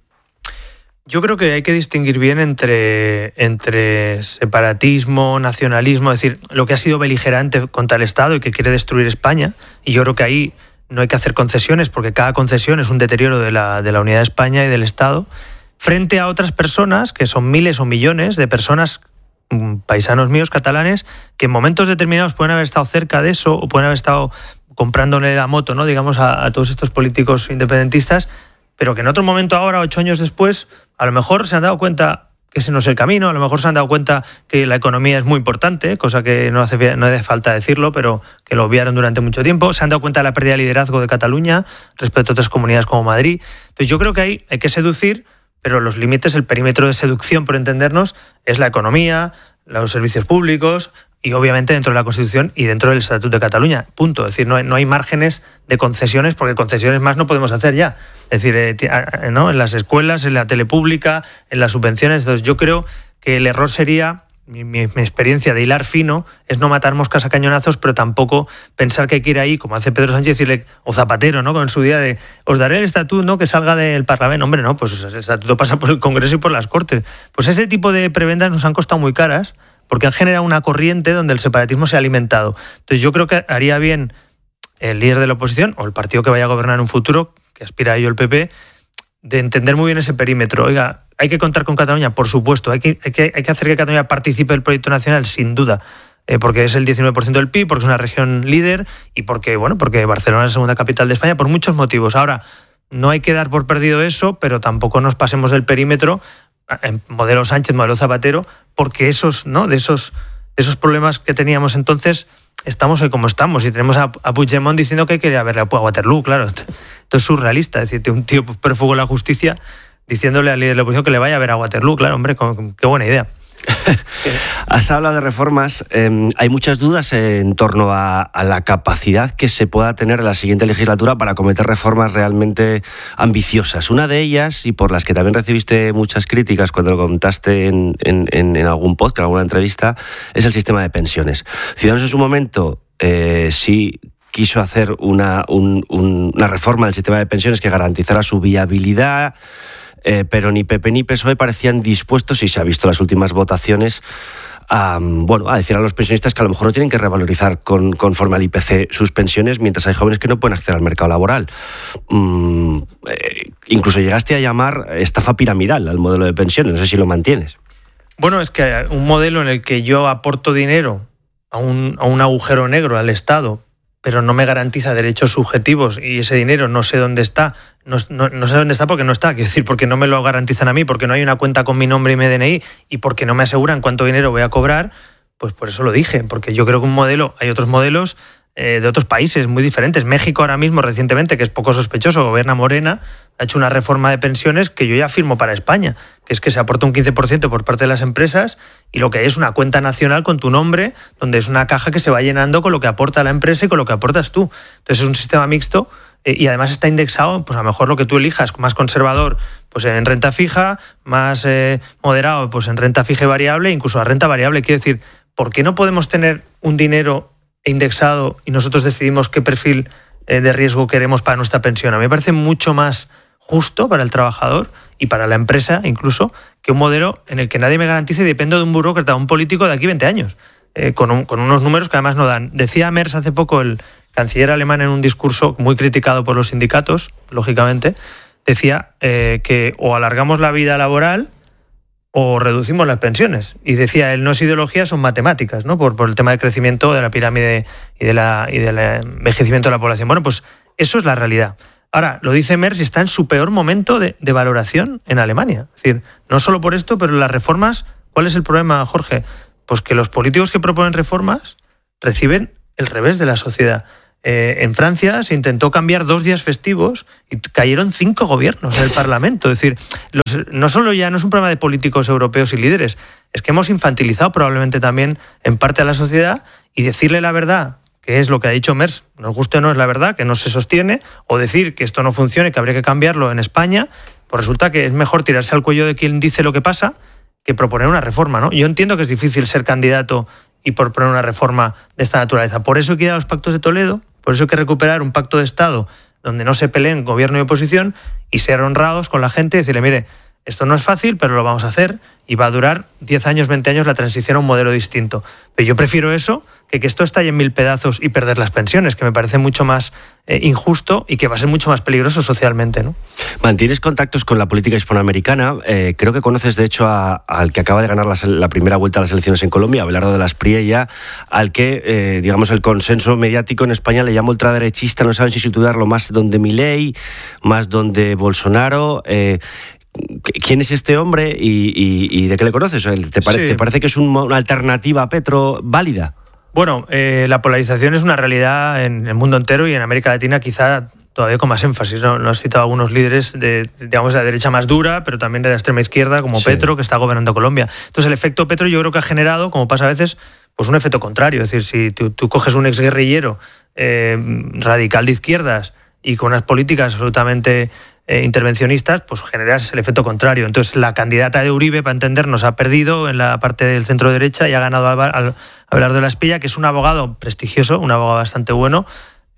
Yo creo que hay que distinguir bien entre, entre separatismo, nacionalismo, es decir, lo que ha sido beligerante contra el Estado y que quiere destruir España, y yo creo que ahí no hay que hacer concesiones, porque cada concesión es un deterioro de la, de la unidad de España y del Estado, frente a otras personas, que son miles o millones de personas, paisanos míos catalanes, que en momentos determinados pueden haber estado cerca de eso o pueden haber estado comprándole la moto, ¿no? Digamos, a, a todos estos políticos independentistas, pero que en otro momento ahora, ocho años después, a lo mejor se han dado cuenta que ese no es el camino, a lo mejor se han dado cuenta que la economía es muy importante, cosa que no hace, no hace falta decirlo, pero que lo obviaron durante mucho tiempo, se han dado cuenta de la pérdida de liderazgo de Cataluña respecto a otras comunidades como Madrid. Entonces yo creo que ahí hay que seducir, pero los límites, el perímetro de seducción, por entendernos, es la economía, los servicios públicos y obviamente dentro de la Constitución y dentro del Estatuto de Cataluña, punto. Es decir, no hay, no hay márgenes de concesiones, porque concesiones más no podemos hacer ya. Es decir, eh, ¿no? En las escuelas, en la tele pública, en las subvenciones. Entonces yo creo que el error sería, mi, mi, mi experiencia de hilar fino, es no matar moscas a cañonazos, pero tampoco pensar que hay que ir ahí, como hace Pedro Sánchez, decirle, o Zapatero, ¿no? Con su día de, os daré el estatuto, ¿no? Que salga del Parlamento. Hombre, no, pues el estatuto pasa por el Congreso y por las Cortes. Pues ese tipo de prebendas nos han costado muy caras, porque han generado una corriente donde el separatismo se ha alimentado. Entonces yo creo que haría bien el líder de la oposición, o el partido que vaya a gobernar en un futuro, que aspira a ello el P P, de entender muy bien ese perímetro. Oiga, hay que contar con Cataluña, por supuesto, hay que, hay que, hay que hacer que Cataluña participe del proyecto nacional, sin duda, eh, porque es el diecinueve por ciento del P I B, porque es una región líder y porque, bueno, porque Barcelona es la segunda capital de España, por muchos motivos. Ahora, no hay que dar por perdido eso, pero tampoco nos pasemos del perímetro, en modelo Sánchez, modelo Zapatero, porque esos, ¿no? de esos, esos problemas que teníamos entonces estamos hoy como estamos, y tenemos a, a Puigdemont diciendo que hay que ir a verle a Waterloo, claro, esto es surrealista, es decir, un tío prófugo de la justicia diciéndole al líder de la oposición que le vaya a ver a Waterloo, claro, hombre, con, qué buena idea. Has hablado de reformas, eh, hay muchas dudas en torno a, a la capacidad que se pueda tener en la siguiente legislatura para cometer reformas realmente ambiciosas. Una de ellas, y por las que también recibiste muchas críticas cuando lo contaste en, en, en algún podcast, en alguna entrevista, es el sistema de pensiones. Ciudadanos en su momento eh, sí quiso hacer una, un, un, una reforma del sistema de pensiones que garantizara su viabilidad, Eh, pero ni P P ni P S O E parecían dispuestos, y se ha visto en las últimas votaciones, a, bueno, a decir a los pensionistas que a lo mejor no tienen que revalorizar con, conforme al I P C sus pensiones, mientras hay jóvenes que no pueden acceder al mercado laboral. Mm, eh, incluso llegaste a llamar estafa piramidal al modelo de pensiones, no sé si lo mantienes. Bueno, es que un modelo en el que yo aporto dinero a un, a un agujero negro al Estado, pero no me garantiza derechos subjetivos, y ese dinero no sé dónde está, no, no, no sé dónde está porque no está, quiero decir, porque no me lo garantizan a mí, porque no hay una cuenta con mi nombre y mi D N I, y porque no me aseguran cuánto dinero voy a cobrar, pues por eso lo dije, porque yo creo que un modelo, hay otros modelos eh, de otros países muy diferentes. México ahora mismo, recientemente, que es poco sospechoso, gobierna Morena, ha hecho una reforma de pensiones que yo ya firmo para España, que es que se aporta un quince por ciento por parte de las empresas, y lo que hay es una cuenta nacional con tu nombre, donde es una caja que se va llenando con lo que aporta la empresa y con lo que aportas tú. Entonces es un sistema mixto, eh, y además está indexado, pues a lo mejor lo que tú elijas, más conservador, pues en renta fija, más eh, moderado, pues en renta fija y variable, incluso a renta variable. Quiero decir, ¿por qué no podemos tener un dinero indexado y nosotros decidimos qué perfil eh, de riesgo queremos para nuestra pensión. A mí me parece mucho más justo para el trabajador y para la empresa incluso que un modelo en el que nadie me garantice y dependo de un burócrata, un político de aquí veinte años, eh, con, un, con unos números que además no dan. Decía Merz hace poco, el canciller alemán, en un discurso muy criticado por los sindicatos, lógicamente, decía eh, que o alargamos la vida laboral o reducimos las pensiones. Y decía él, no es ideología, son matemáticas, ¿no? Por, por el tema del crecimiento de la pirámide y, de la, y del envejecimiento de la población. Bueno, pues eso es la realidad. Ahora, lo dice Merz y está en su peor momento de, de valoración en Alemania. Es decir, no solo por esto, pero las reformas, ¿cuál es el problema, Jorge? Pues que los políticos que proponen reformas reciben el revés de la sociedad. Eh, en Francia se intentó cambiar dos días festivos y cayeron cinco gobiernos en el Parlamento. Es decir, los, no solo ya no es un problema de políticos europeos y líderes, es que hemos infantilizado probablemente también en parte a la sociedad, y decirle la verdad, que es lo que ha dicho Merz, nos guste o no es la verdad, que no se sostiene, o decir que esto no funciona y que habría que cambiarlo en España, pues resulta que es mejor tirarse al cuello de quien dice lo que pasa que proponer una reforma, ¿no? Yo entiendo que es difícil ser candidato y proponer una reforma de esta naturaleza. Por eso hay que ir a los pactos de Toledo, por eso hay que recuperar un pacto de Estado donde no se peleen gobierno y oposición y ser honrados con la gente y decirle, mire, esto no es fácil, pero lo vamos a hacer y va a durar diez años, veinte años la transición a un modelo distinto. Pero yo prefiero eso que que esto estalle en mil pedazos y perder las pensiones, que me parece mucho más eh, injusto y que va a ser mucho más peligroso socialmente, ¿no? Mantienes contactos con la política hispanoamericana. Eh, creo que conoces, de hecho, a, al que acaba de ganar la, la primera vuelta a las elecciones en Colombia, Abelardo de la Espriella, al que, eh, digamos, el consenso mediático en España le llama ultraderechista. No saben si situarlo más donde Milei, más donde Bolsonaro. Eh, ¿Quién es este hombre y, y, y de qué le conoces? ¿Te parece, sí. ¿te parece que es un, una alternativa a Petro válida? Bueno, eh, la polarización es una realidad en el mundo entero y en América Latina quizá todavía con más énfasis, ¿no? Lo has citado a algunos líderes de, digamos, de la derecha más dura, pero también de la extrema izquierda, como sí. Petro, que está gobernando Colombia. Entonces el efecto Petro yo creo que ha generado, como pasa a veces, pues un efecto contrario. Es decir, si tú, tú coges un exguerrillero eh, radical de izquierdas y con unas políticas absolutamente Eh, intervencionistas, pues generas el efecto contrario. Entonces la candidata de Uribe, para entendernos, ha perdido en la parte del centro derecha y ha ganado a Abelardo de la Espriella, que es un abogado prestigioso, un abogado bastante bueno,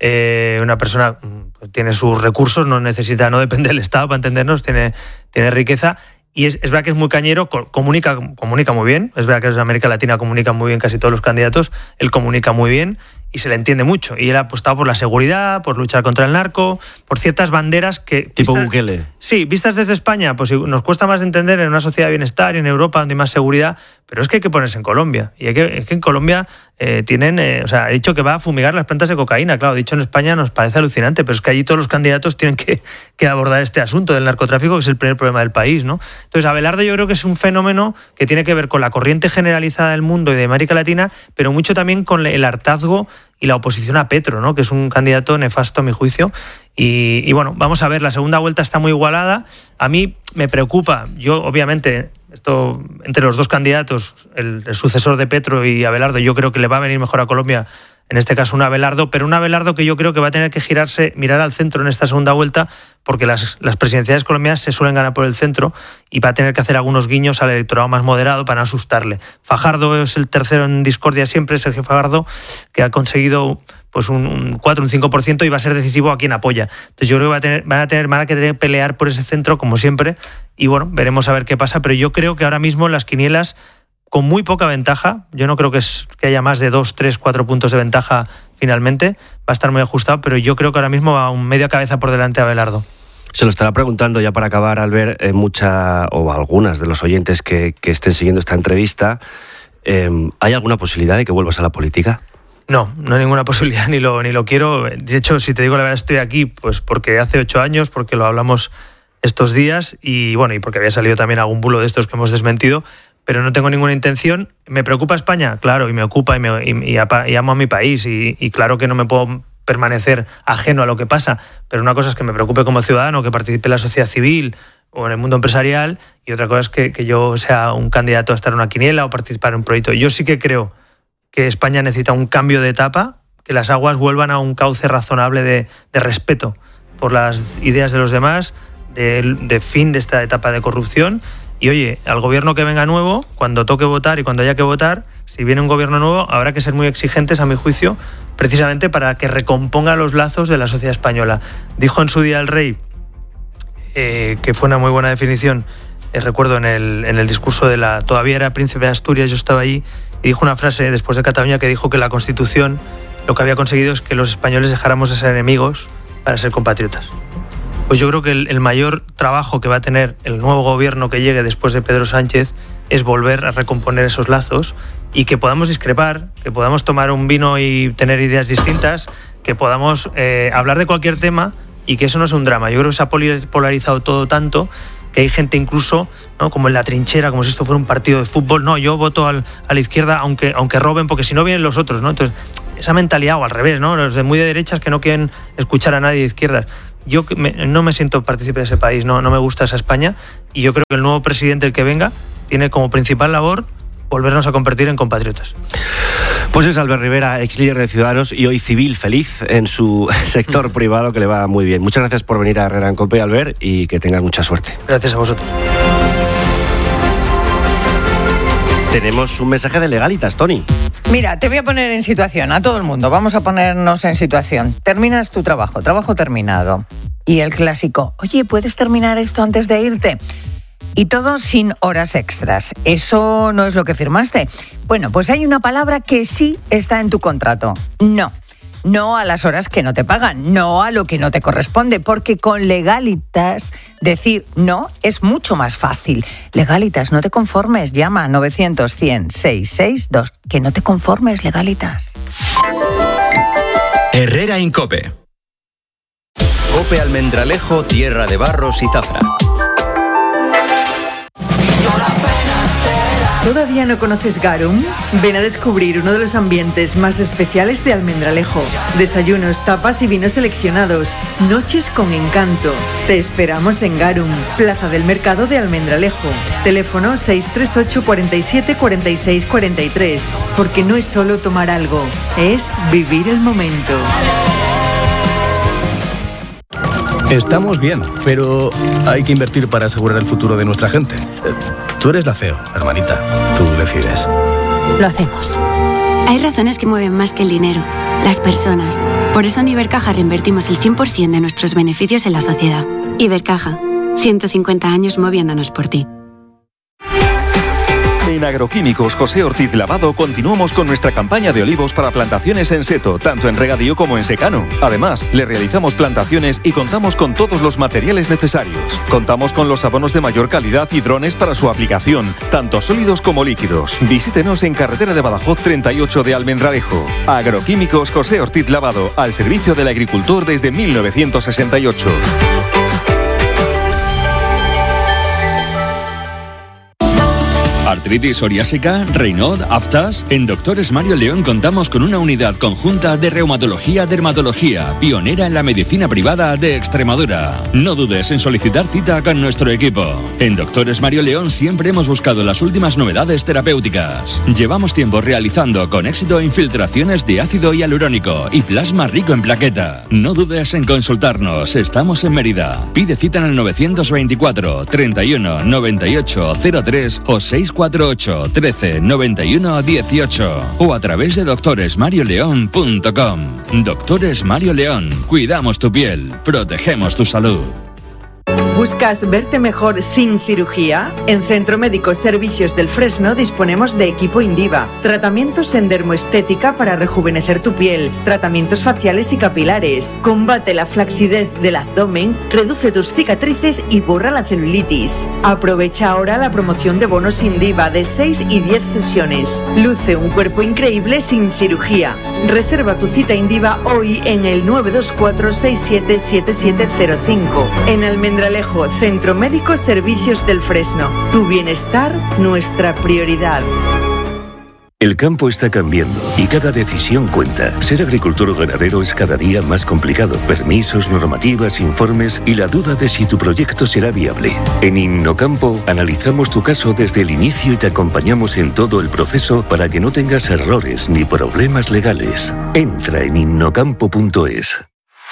eh, una persona que tiene sus recursos, no necesita, no depende del Estado, para entendernos, tiene, tiene riqueza. Y es, es verdad que es muy cañero, comunica, comunica muy bien, es verdad que en América Latina comunican muy bien casi todos los candidatos, él comunica muy bien y se le entiende mucho. Y él ha apostado por la seguridad, por luchar contra el narco, por ciertas banderas que... Tipo vistas, Bukele. Sí, vistas desde España, pues nos cuesta más entender en una sociedad de bienestar y en Europa donde hay más seguridad, pero es que hay que ponerse en Colombia. Y hay que, es que en Colombia eh, tienen... Eh, o sea, ha dicho que va a fumigar las plantas de cocaína. Claro, dicho en España nos parece alucinante, pero es que allí todos los candidatos tienen que, que abordar este asunto del narcotráfico, que es el primer problema del país, ¿no? Entonces, Abelardo yo creo que es un fenómeno que tiene que ver con la corriente generalizada del mundo y de América Latina, pero mucho también con el hartazgo y la oposición a Petro, ¿no? Que es un candidato nefasto a mi juicio. Y, y bueno, vamos a ver, la segunda vuelta está muy igualada. A mí me preocupa, yo obviamente, esto entre los dos candidatos, el, el sucesor de Petro y Abelardo, yo creo que le va a venir mejor a Colombia, en este caso un Abelardo, pero un Abelardo que yo creo que va a tener que girarse, mirar al centro en esta segunda vuelta, porque las, las presidenciales colombianas se suelen ganar por el centro y va a tener que hacer algunos guiños al electorado más moderado para no asustarle. Fajardo es el tercero en discordia siempre, Sergio Fajardo, que ha conseguido pues un, un cuatro, un cinco por ciento y va a ser decisivo a quien apoya. Entonces yo creo que va a tener, van a tener, van a tener que pelear por ese centro, como siempre, y bueno, veremos a ver qué pasa, pero yo creo que ahora mismo en las quinielas, con muy poca ventaja, yo no creo que, es, que haya más de dos, tres, cuatro puntos de ventaja finalmente, va a estar muy ajustado, pero yo creo que ahora mismo va un media cabeza por delante a Abelardo. Se lo estará preguntando ya para acabar, Albert, eh, mucha o algunas de los oyentes que, que estén siguiendo esta entrevista. Eh, ¿Hay alguna posibilidad de que vuelvas a la política? No, no hay ninguna posibilidad, ni lo, ni lo quiero. De hecho, si te digo la verdad, estoy aquí pues porque hace ocho años, porque lo hablamos estos días y bueno, y porque había salido también algún bulo de estos que hemos desmentido, pero no tengo ninguna intención. ¿Me preocupa España? Claro, y me ocupa y, me, y, y, y amo a mi país y, y claro que no me puedo permanecer ajeno a lo que pasa, pero una cosa es que me preocupe como ciudadano, que participe en la sociedad civil o en el mundo empresarial, y otra cosa es que, que yo sea un candidato a estar en una quiniela o participar en un proyecto. Yo sí que creo que España necesita un cambio de etapa, que las aguas vuelvan a un cauce razonable de, de respeto por las ideas de los demás, de, de fin de esta etapa de corrupción. Y oye, al gobierno que venga nuevo, cuando toque votar y cuando haya que votar, si viene un gobierno nuevo, habrá que ser muy exigentes, a mi juicio, precisamente para que recomponga los lazos de la sociedad española. Dijo en su día el rey, eh, que fue una muy buena definición, eh, recuerdo en el, en el discurso de la... Todavía era príncipe de Asturias, yo estaba allí, y dijo una frase después de Cataluña que dijo que la Constitución lo que había conseguido es que los españoles dejáramos de ser enemigos para ser compatriotas. Pues yo creo que el, el mayor trabajo que va a tener el nuevo gobierno que llegue después de Pedro Sánchez es volver a recomponer esos lazos y que podamos discrepar, que podamos tomar un vino y tener ideas distintas, que podamos eh, hablar de cualquier tema y que eso no es un drama. Yo creo que se ha polarizado todo tanto que hay gente incluso, ¿no?, como en la trinchera, como si esto fuera un partido de fútbol. No, yo voto al, a la izquierda aunque, aunque roben, porque si no vienen los otros, ¿no? Entonces, esa mentalidad, o al revés, ¿no? Los de muy de derechas que no quieren escuchar a nadie de izquierdas. Yo me, no me siento partícipe de ese país, no, no me gusta esa España, y yo creo que el nuevo presidente, el que venga, tiene como principal labor volvernos a convertir en compatriotas. Pues es Albert Rivera, ex líder de Ciudadanos y hoy civil feliz en su sector privado, que le va muy bien. Muchas gracias por venir a Herrera en Cope, Albert, y que tengas mucha suerte. Gracias a vosotros. Tenemos un mensaje de Legalitas, Tony. Mira, te voy a poner en situación, a todo el mundo, vamos a ponernos en situación. Terminas tu trabajo, trabajo terminado. Y el clásico, oye, ¿puedes terminar esto antes de irte? Y todo sin horas extras. Eso no es lo que firmaste. Bueno, pues hay una palabra que sí está en tu contrato. No. No a las horas que no te pagan, no a lo que no te corresponde, porque con Legalitas decir no es mucho más fácil. Legalitas, no te conformes, llama a novecientos, cien, seiscientos sesenta y dos. Que no te conformes, Legalitas. Herrera en Cope. Cope Almendralejo, tierra de barros y zafra. ¿Todavía no conoces Garum? Ven a descubrir uno de los ambientes más especiales de Almendralejo. Desayunos, tapas y vinos seleccionados. Noches con encanto. Te esperamos en Garum, Plaza del Mercado de Almendralejo. Teléfono seis tres ocho, cuatro siete, cuatro seis cuatro tres. Porque no es solo tomar algo, es vivir el momento. Estamos bien, pero hay que invertir para asegurar el futuro de nuestra gente. Tú eres la C E O, hermanita. Tú decides. Lo hacemos. Hay razones que mueven más que el dinero, las personas. Por eso en Ibercaja reinvertimos el cien por ciento de nuestros beneficios en la sociedad. Ibercaja, ciento cincuenta años moviéndonos por ti. En Agroquímicos José Ortiz Lavado continuamos con nuestra campaña de olivos para plantaciones en seto, tanto en regadío como en secano. Además, le realizamos plantaciones y contamos con todos los materiales necesarios. Contamos con los abonos de mayor calidad y drones para su aplicación, tanto sólidos como líquidos. Visítenos en carretera de Badajoz treinta y ocho de Almendralejo. Agroquímicos José Ortiz Lavado, al servicio del agricultor desde mil novecientos sesenta y ocho. Artritis psoriásica, Raynaud, aftas. En Doctores Mario León contamos con una unidad conjunta de reumatología-dermatología, pionera en la medicina privada de Extremadura. No dudes en solicitar cita con nuestro equipo. En Doctores Mario León siempre hemos buscado las últimas novedades terapéuticas. Llevamos tiempo realizando con éxito infiltraciones de ácido hialurónico y plasma rico en plaqueta. No dudes en consultarnos, estamos en Mérida. Pide cita en el novecientos veinticuatro, treinta y uno, noventa y ocho, cero tres o seis cuatro ocho, trece, noventa y uno, dieciocho o a través de doctores mario león punto com. Doctores Mario León, cuidamos tu piel, protegemos tu salud. ¿Buscas verte mejor sin cirugía? En Centro Médico Servicios del Fresno disponemos de equipo Indiva, tratamientos en dermoestética para rejuvenecer tu piel, tratamientos faciales y capilares, combate la flacidez del abdomen, reduce tus cicatrices y borra la celulitis. Aprovecha ahora la promoción de bonos Indiva de seis y diez sesiones. Luce un cuerpo increíble sin cirugía. Reserva tu cita Indiva hoy en el nueve dos cuatro, seis siete siete siete cero cinco. En Almendralejo, Centro Médico Servicios del Fresno. Tu bienestar, nuestra prioridad. El campo está cambiando y cada decisión cuenta. Ser agricultor o ganadero es cada día más complicado. Permisos, normativas, informes y la duda de si tu proyecto será viable. En Innocampo analizamos tu caso desde el inicio y te acompañamos en todo el proceso para que no tengas errores ni problemas legales. Entra en innocampo punto es.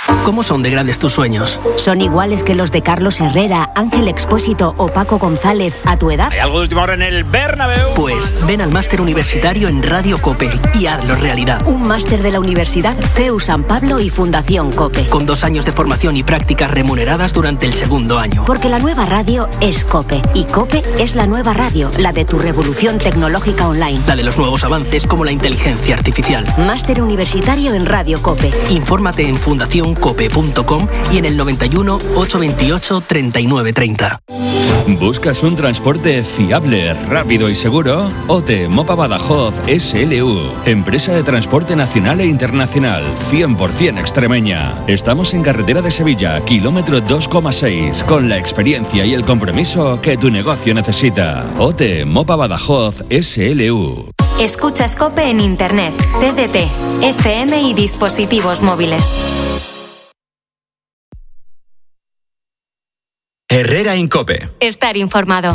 ¿Cómo son de grandes tus sueños? ¿Son iguales que los de Carlos Herrera, Ángel Expósito o Paco González a tu edad? ¿Hay algo de última hora en el Bernabéu? Pues ven al máster universitario en Radio COPE y hazlo realidad. Un máster de la Universidad C E U San Pablo y Fundación COPE. Con dos años de formación y prácticas remuneradas durante el segundo año. Porque la nueva radio es COPE. Y COPE es la nueva radio, la de tu revolución tecnológica online. La de los nuevos avances como la inteligencia artificial. Máster universitario en Radio COPE. Infórmate en fundación cope punto com y en el noventa y uno, ochocientos veintiocho, treinta y nueve treinta. ¿Buscas un transporte fiable, rápido y seguro? O T E Mopa Badajoz S L U, empresa de transporte nacional e internacional, cien por ciento extremeña. Estamos en carretera de Sevilla, kilómetro dos coma seis, con la experiencia y el compromiso que tu negocio necesita. O T E Mopa Badajoz S L U. Escuchas COPE en Internet, T D T, F M y dispositivos móviles. Herrera en COPE. Estar informado.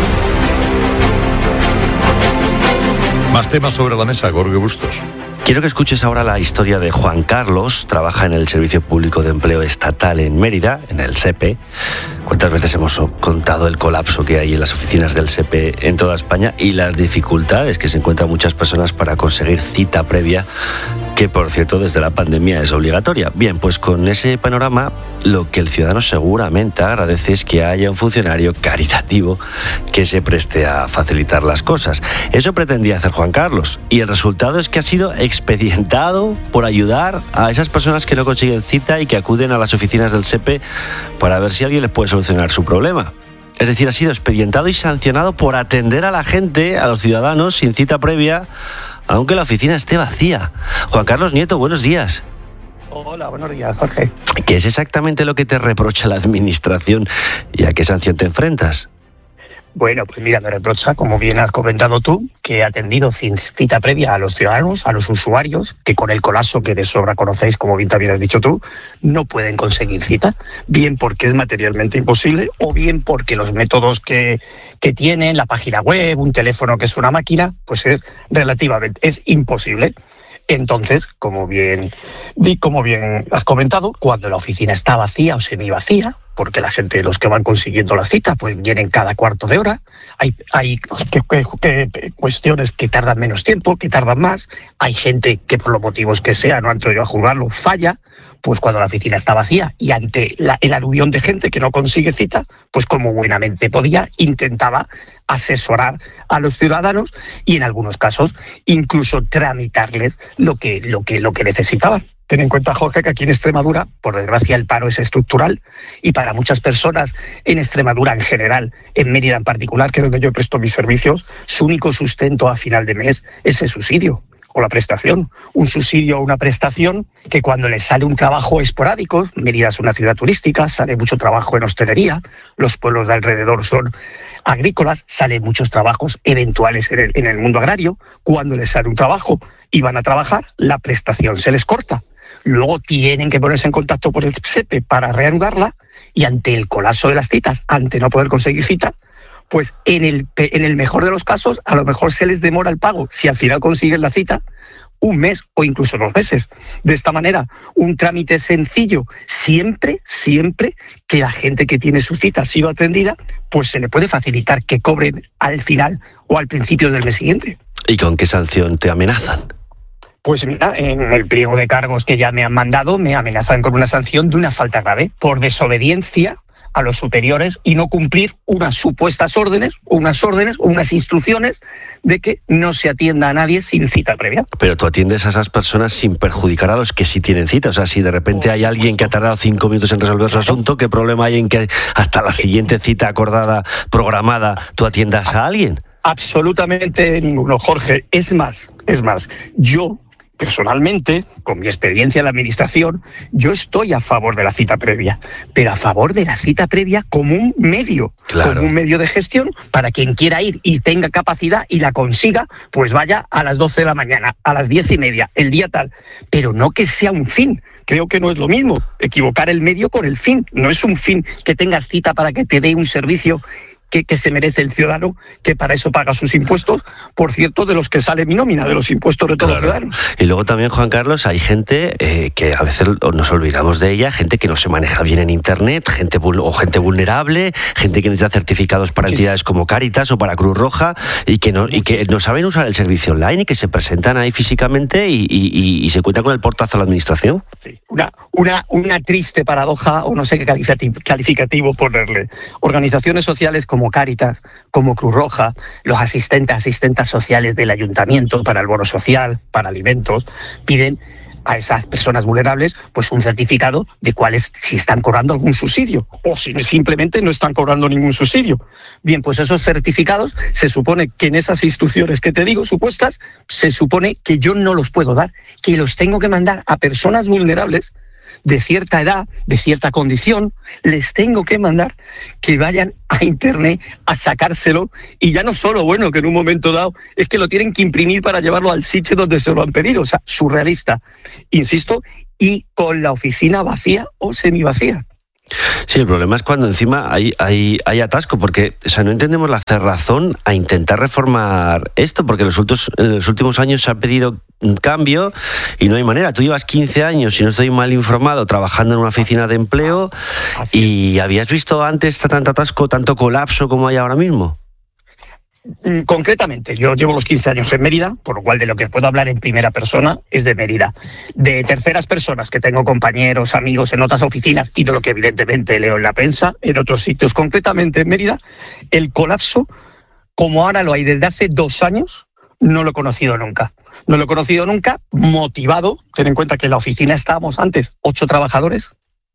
Más temas sobre la mesa, Jorge Bustos. Quiero que escuches ahora la historia de Juan Carlos. Trabaja en el Servicio Público de Empleo Estatal en Mérida, en el SEPE. ¿Cuántas veces hemos contado el colapso que hay en las oficinas del SEPE en toda España y las dificultades que se encuentran muchas personas para conseguir cita previa, que por cierto desde la pandemia es obligatoria? Bien, pues con ese panorama lo que el ciudadano seguramente agradece es que haya un funcionario caritativo que se preste a facilitar las cosas. Eso pretendía hacer Juan Carlos y el resultado es que ha sido expedientado por ayudar a esas personas que no consiguen cita y que acuden a las oficinas del SEPE para ver si alguien les puede solucionar su problema. Es decir, ha sido expedientado y sancionado por atender a la gente, a los ciudadanos, sin cita previa, aunque la oficina esté vacía. Juan Carlos Nieto, buenos días. Hola, buenos días, Jorge. ¿Qué es exactamente lo que te reprocha la administración y a qué sanción te enfrentas? Bueno, pues mira, me reprocha, como bien has comentado tú, que he atendido sin cita previa a los ciudadanos, a los usuarios, que con el colapso que de sobra conocéis, como bien también has dicho tú, no pueden conseguir cita, bien porque es materialmente imposible o bien porque los métodos que, que tienen, la página web, un teléfono que es una máquina, pues es relativamente, es imposible. Entonces, como bien, como bien has comentado, cuando la oficina está vacía o semivacía, porque la gente, los que van consiguiendo las citas, pues vienen cada cuarto de hora, hay, hay que, que, que, cuestiones que tardan menos tiempo, que tardan más, hay gente que por los motivos que sea, no entro yo a juzgarlo, falla, pues cuando la oficina está vacía y ante la, el aluvión de gente que no consigue cita, pues como buenamente podía, intentaba asesorar a los ciudadanos y en algunos casos incluso tramitarles lo que, lo que, lo que necesitaban. Ten en cuenta, Jorge, que aquí en Extremadura, por desgracia, el paro es estructural y para muchas personas en Extremadura en general, en Mérida en particular, que es donde yo presto mis servicios, su único sustento a final de mes es el subsidio o la prestación. Un subsidio o una prestación que cuando les sale un trabajo esporádico, Mérida es una ciudad turística, sale mucho trabajo en hostelería, los pueblos de alrededor son agrícolas, salen muchos trabajos eventuales en el, en el mundo agrario. Cuando les sale un trabajo y van a trabajar, la prestación se les corta. Luego tienen que ponerse en contacto por el SEPE para reanudarla y ante el colapso de las citas, ante no poder conseguir cita, pues en el, en el mejor de los casos a lo mejor se les demora el pago, si al final consiguen la cita, un mes o incluso dos meses. De esta manera, un trámite sencillo, siempre, siempre que la gente que tiene su cita ha sido atendida, pues se le puede facilitar que cobren al final o al principio del mes siguiente. ¿Y con qué sanción te amenazan? Pues mira, en el pliego de cargos que ya me han mandado, me amenazan con una sanción de una falta grave por desobediencia a los superiores y no cumplir unas supuestas órdenes, unas órdenes, unas instrucciones de que no se atienda a nadie sin cita previa. Pero tú atiendes a esas personas sin perjudicar a los que sí tienen cita. O sea, si de repente hay alguien que ha tardado cinco minutos en resolver su asunto, ¿qué problema hay en que hasta la siguiente cita acordada, programada, tú atiendas a alguien? Absolutamente ninguno, Jorge. Es más, es más, yo personalmente, con mi experiencia en la administración, yo estoy a favor de la cita previa, pero a favor de la cita previa como un medio, claro, como un medio de gestión para quien quiera ir y tenga capacidad y la consiga, pues vaya a las doce de la mañana, a las diez y media, el día tal, pero no que sea un fin. Creo que no es lo mismo equivocar el medio con el fin. No es un fin que tengas cita para que te dé un servicio que, que se merece el ciudadano, que para eso paga sus impuestos, por cierto, de los que sale mi nómina, de los impuestos de todos claro. los ciudadanos. Y luego también, Juan Carlos, hay gente eh, que a veces nos olvidamos de ella, gente que no se maneja bien en Internet, gente o gente vulnerable, gente que necesita certificados para sí. entidades como Cáritas o para Cruz Roja y que no y que no saben usar el servicio online y que se presentan ahí físicamente y, y, y se encuentran con el portazo a la administración. Sí. Una, una, una triste paradoja, o no sé qué calificativo, calificativo ponerle. Organizaciones sociales como Cáritas, como Cruz Roja, los asistentes, asistentas sociales del ayuntamiento para el bono social, para alimentos, piden a esas personas vulnerables pues un certificado de cuáles si están cobrando algún subsidio o si simplemente no están cobrando ningún subsidio. Bien, pues esos certificados se supone que en esas instrucciones que te digo supuestas se supone que yo no los puedo dar, que los tengo que mandar a personas vulnerables de cierta edad, de cierta condición, les tengo que mandar que vayan a Internet a sacárselo y ya no solo, bueno, que en un momento dado es que lo tienen que imprimir para llevarlo al sitio donde se lo han pedido, o sea, surrealista, insisto, y con la oficina vacía o semivacía. Sí, el problema es cuando encima hay, hay, hay atasco, porque o sea, no entendemos la cerrazón a intentar reformar esto, porque en los, últimos, en los últimos años se ha pedido un cambio y no hay manera. Tú llevas quince años, si no estoy mal informado, trabajando en una oficina de empleo y ¿habías visto antes tanto atasco, tanto colapso como hay ahora mismo? Concretamente, yo llevo los quince años en Mérida, por lo cual de lo que puedo hablar en primera persona es de Mérida. De terceras personas, que tengo compañeros, amigos en otras oficinas y de lo que evidentemente leo en la prensa, en otros sitios, concretamente en Mérida, el colapso, como ahora lo hay desde hace dos años, no lo he conocido nunca. No lo he conocido nunca, motivado, ten en cuenta que en la oficina estábamos antes ocho trabajadores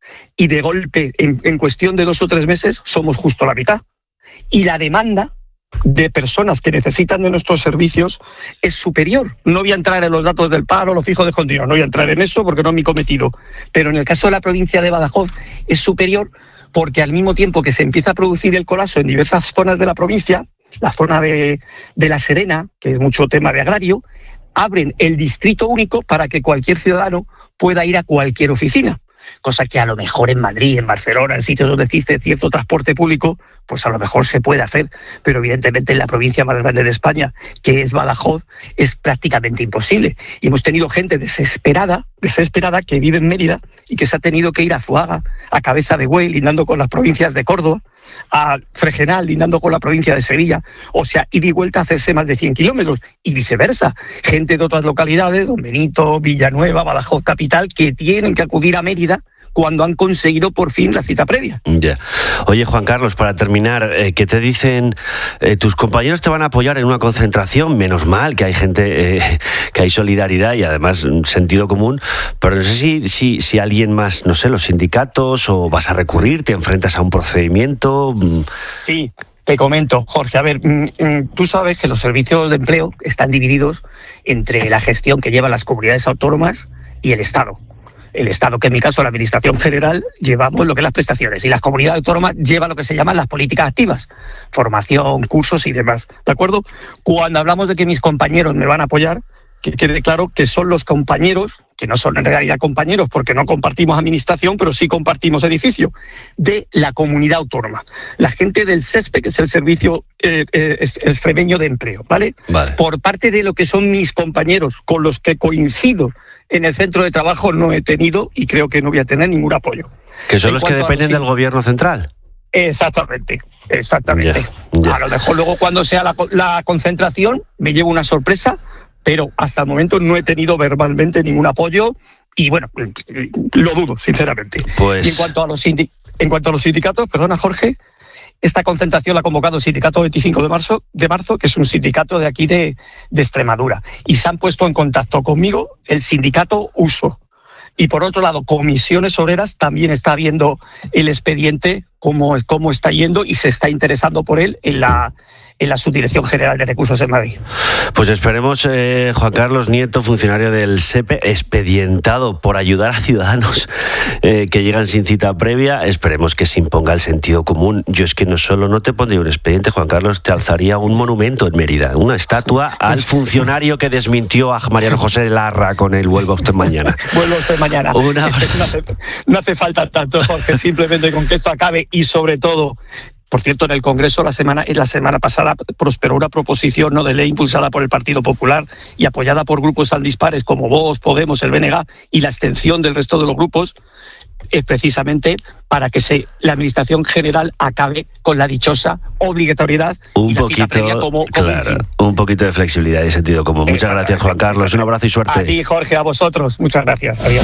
y de golpe, en, en cuestión de dos o tres meses, somos justo la mitad. Y la demanda de personas que necesitan de nuestros servicios es superior. No voy a entrar en los datos del paro, los fijos descontinuos, no voy a entrar en eso porque no es mi cometido. Pero en el caso de la provincia de Badajoz es superior porque al mismo tiempo que se empieza a producir el colapso en diversas zonas de la provincia, la zona de, de La Serena, que es mucho tema de agrario, abren el distrito único para que cualquier ciudadano pueda ir a cualquier oficina. Cosa que a lo mejor en Madrid, en Barcelona, en sitios donde existe cierto transporte público, pues a lo mejor se puede hacer, pero evidentemente en la provincia más grande de España, que es Badajoz, es prácticamente imposible. Y hemos tenido gente desesperada, desesperada que vive en Mérida y que se ha tenido que ir a Zuaga, a Cabeza de Buey, lindando con las provincias de Córdoba, a Fregenal, lindando con la provincia de Sevilla, o sea, ir y vuelta a hacerse más de cien kilómetros, y viceversa. Gente de otras localidades, Don Benito, Villanueva, Badajoz capital, que tienen que acudir a Mérida cuando han conseguido por fin la cita previa. Ya. Oye, Juan Carlos, para terminar, eh, ¿qué te dicen? Eh, tus compañeros te van a apoyar en una concentración, menos mal que hay gente, eh, que hay solidaridad y además sentido común, pero no sé si, si, si alguien más, no sé, los sindicatos, o vas a recurrir, te enfrentas a un procedimiento. Sí. Te comento, Jorge, a ver, tú sabes que los servicios de empleo están divididos entre la gestión que llevan las comunidades autónomas y el Estado. El Estado, que en mi caso la Administración General, llevamos lo que es las prestaciones y las comunidades autónomas llevan lo que se llaman las políticas activas, formación, cursos y demás, ¿de acuerdo? Cuando hablamos de que mis compañeros me van a apoyar, que quede claro que son los compañeros, que no son en realidad compañeros porque no compartimos administración, pero sí compartimos edificio, de la comunidad autónoma. La gente del SESPE, que es el Servicio eh, eh, Extremeño de Empleo, ¿vale? Vale. Por parte de lo que son mis compañeros con los que coincido en el centro de trabajo, no he tenido y creo que no voy a tener ningún apoyo. ¿Que son los que dependen del gobierno central? Exactamente, exactamente. Ya, ya. A lo mejor luego cuando sea la, la concentración me llevo una sorpresa, pero hasta el momento no he tenido verbalmente ningún apoyo y bueno, lo dudo, sinceramente. Pues... Y en cuanto a los sindi- en cuanto a los sindicatos, perdona Jorge, esta concentración la ha convocado el sindicato veinticinco de marzo, de marzo, que es un sindicato de aquí de, de Extremadura, y se han puesto en contacto conmigo el sindicato Uso. Y por otro lado, Comisiones Obreras también está viendo el expediente, cómo, cómo está yendo y se está interesando por él en la... en la Subdirección General de Recursos en Madrid. Pues esperemos, eh, Juan Carlos Nieto, funcionario del SEPE, expedientado por ayudar a ciudadanos eh, que llegan sin cita previa, esperemos que se imponga el sentido común. Yo es que no solo no te pondría un expediente, Juan Carlos, te alzaría un monumento en Mérida, una estatua al funcionario que desmintió a Mariano José Larra con el vuelva usted mañana. Vuelva usted mañana. Una... no, hace, no hace falta tanto, Jorge, simplemente con que esto acabe y sobre todo Por cierto, en el Congreso la semana, la semana pasada prosperó una proposición no de ley impulsada por el Partido Popular y apoyada por grupos tan dispares como Vox, Podemos, el B N G y la abstención del resto de los grupos, es precisamente para que se, la Administración General acabe con la dichosa obligatoriedad un y la poquito, cita previa como, como claro, un poquito de flexibilidad y sentido común. Muchas gracias, Juan Carlos. Un abrazo y suerte. A ti, Jorge, a vosotros. Muchas gracias. Adiós.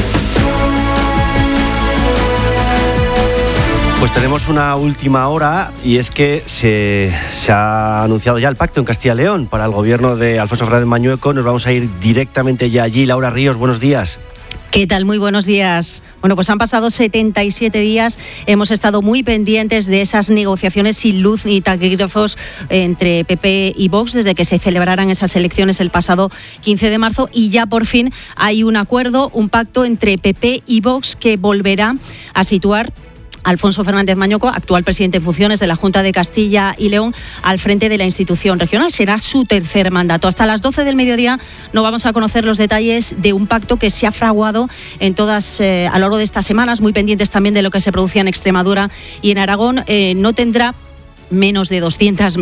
Pues tenemos una última hora y es que se, se ha anunciado ya el pacto en Castilla y León para el gobierno de Alfonso Fernández Mañueco. Nos vamos a ir directamente ya allí. Laura Ríos, buenos días. ¿Qué tal? Muy buenos días. Bueno, pues han pasado setenta y siete días. Hemos estado muy pendientes de esas negociaciones sin luz ni taquígrafos entre P P y Vox desde que se celebraran esas elecciones el pasado quince de marzo y ya por fin hay un acuerdo, un pacto entre P P y Vox que volverá a situar Alfonso Fernández Mañueco, actual presidente en funciones de la Junta de Castilla y León, al frente de la institución regional. Será su tercer mandato. Hasta las doce del mediodía no vamos a conocer los detalles de un pacto que se ha fraguado en todas, eh, a lo largo de estas semanas, muy pendientes también de lo que se producía en Extremadura y en Aragón. Eh, no tendrá menos de doscientas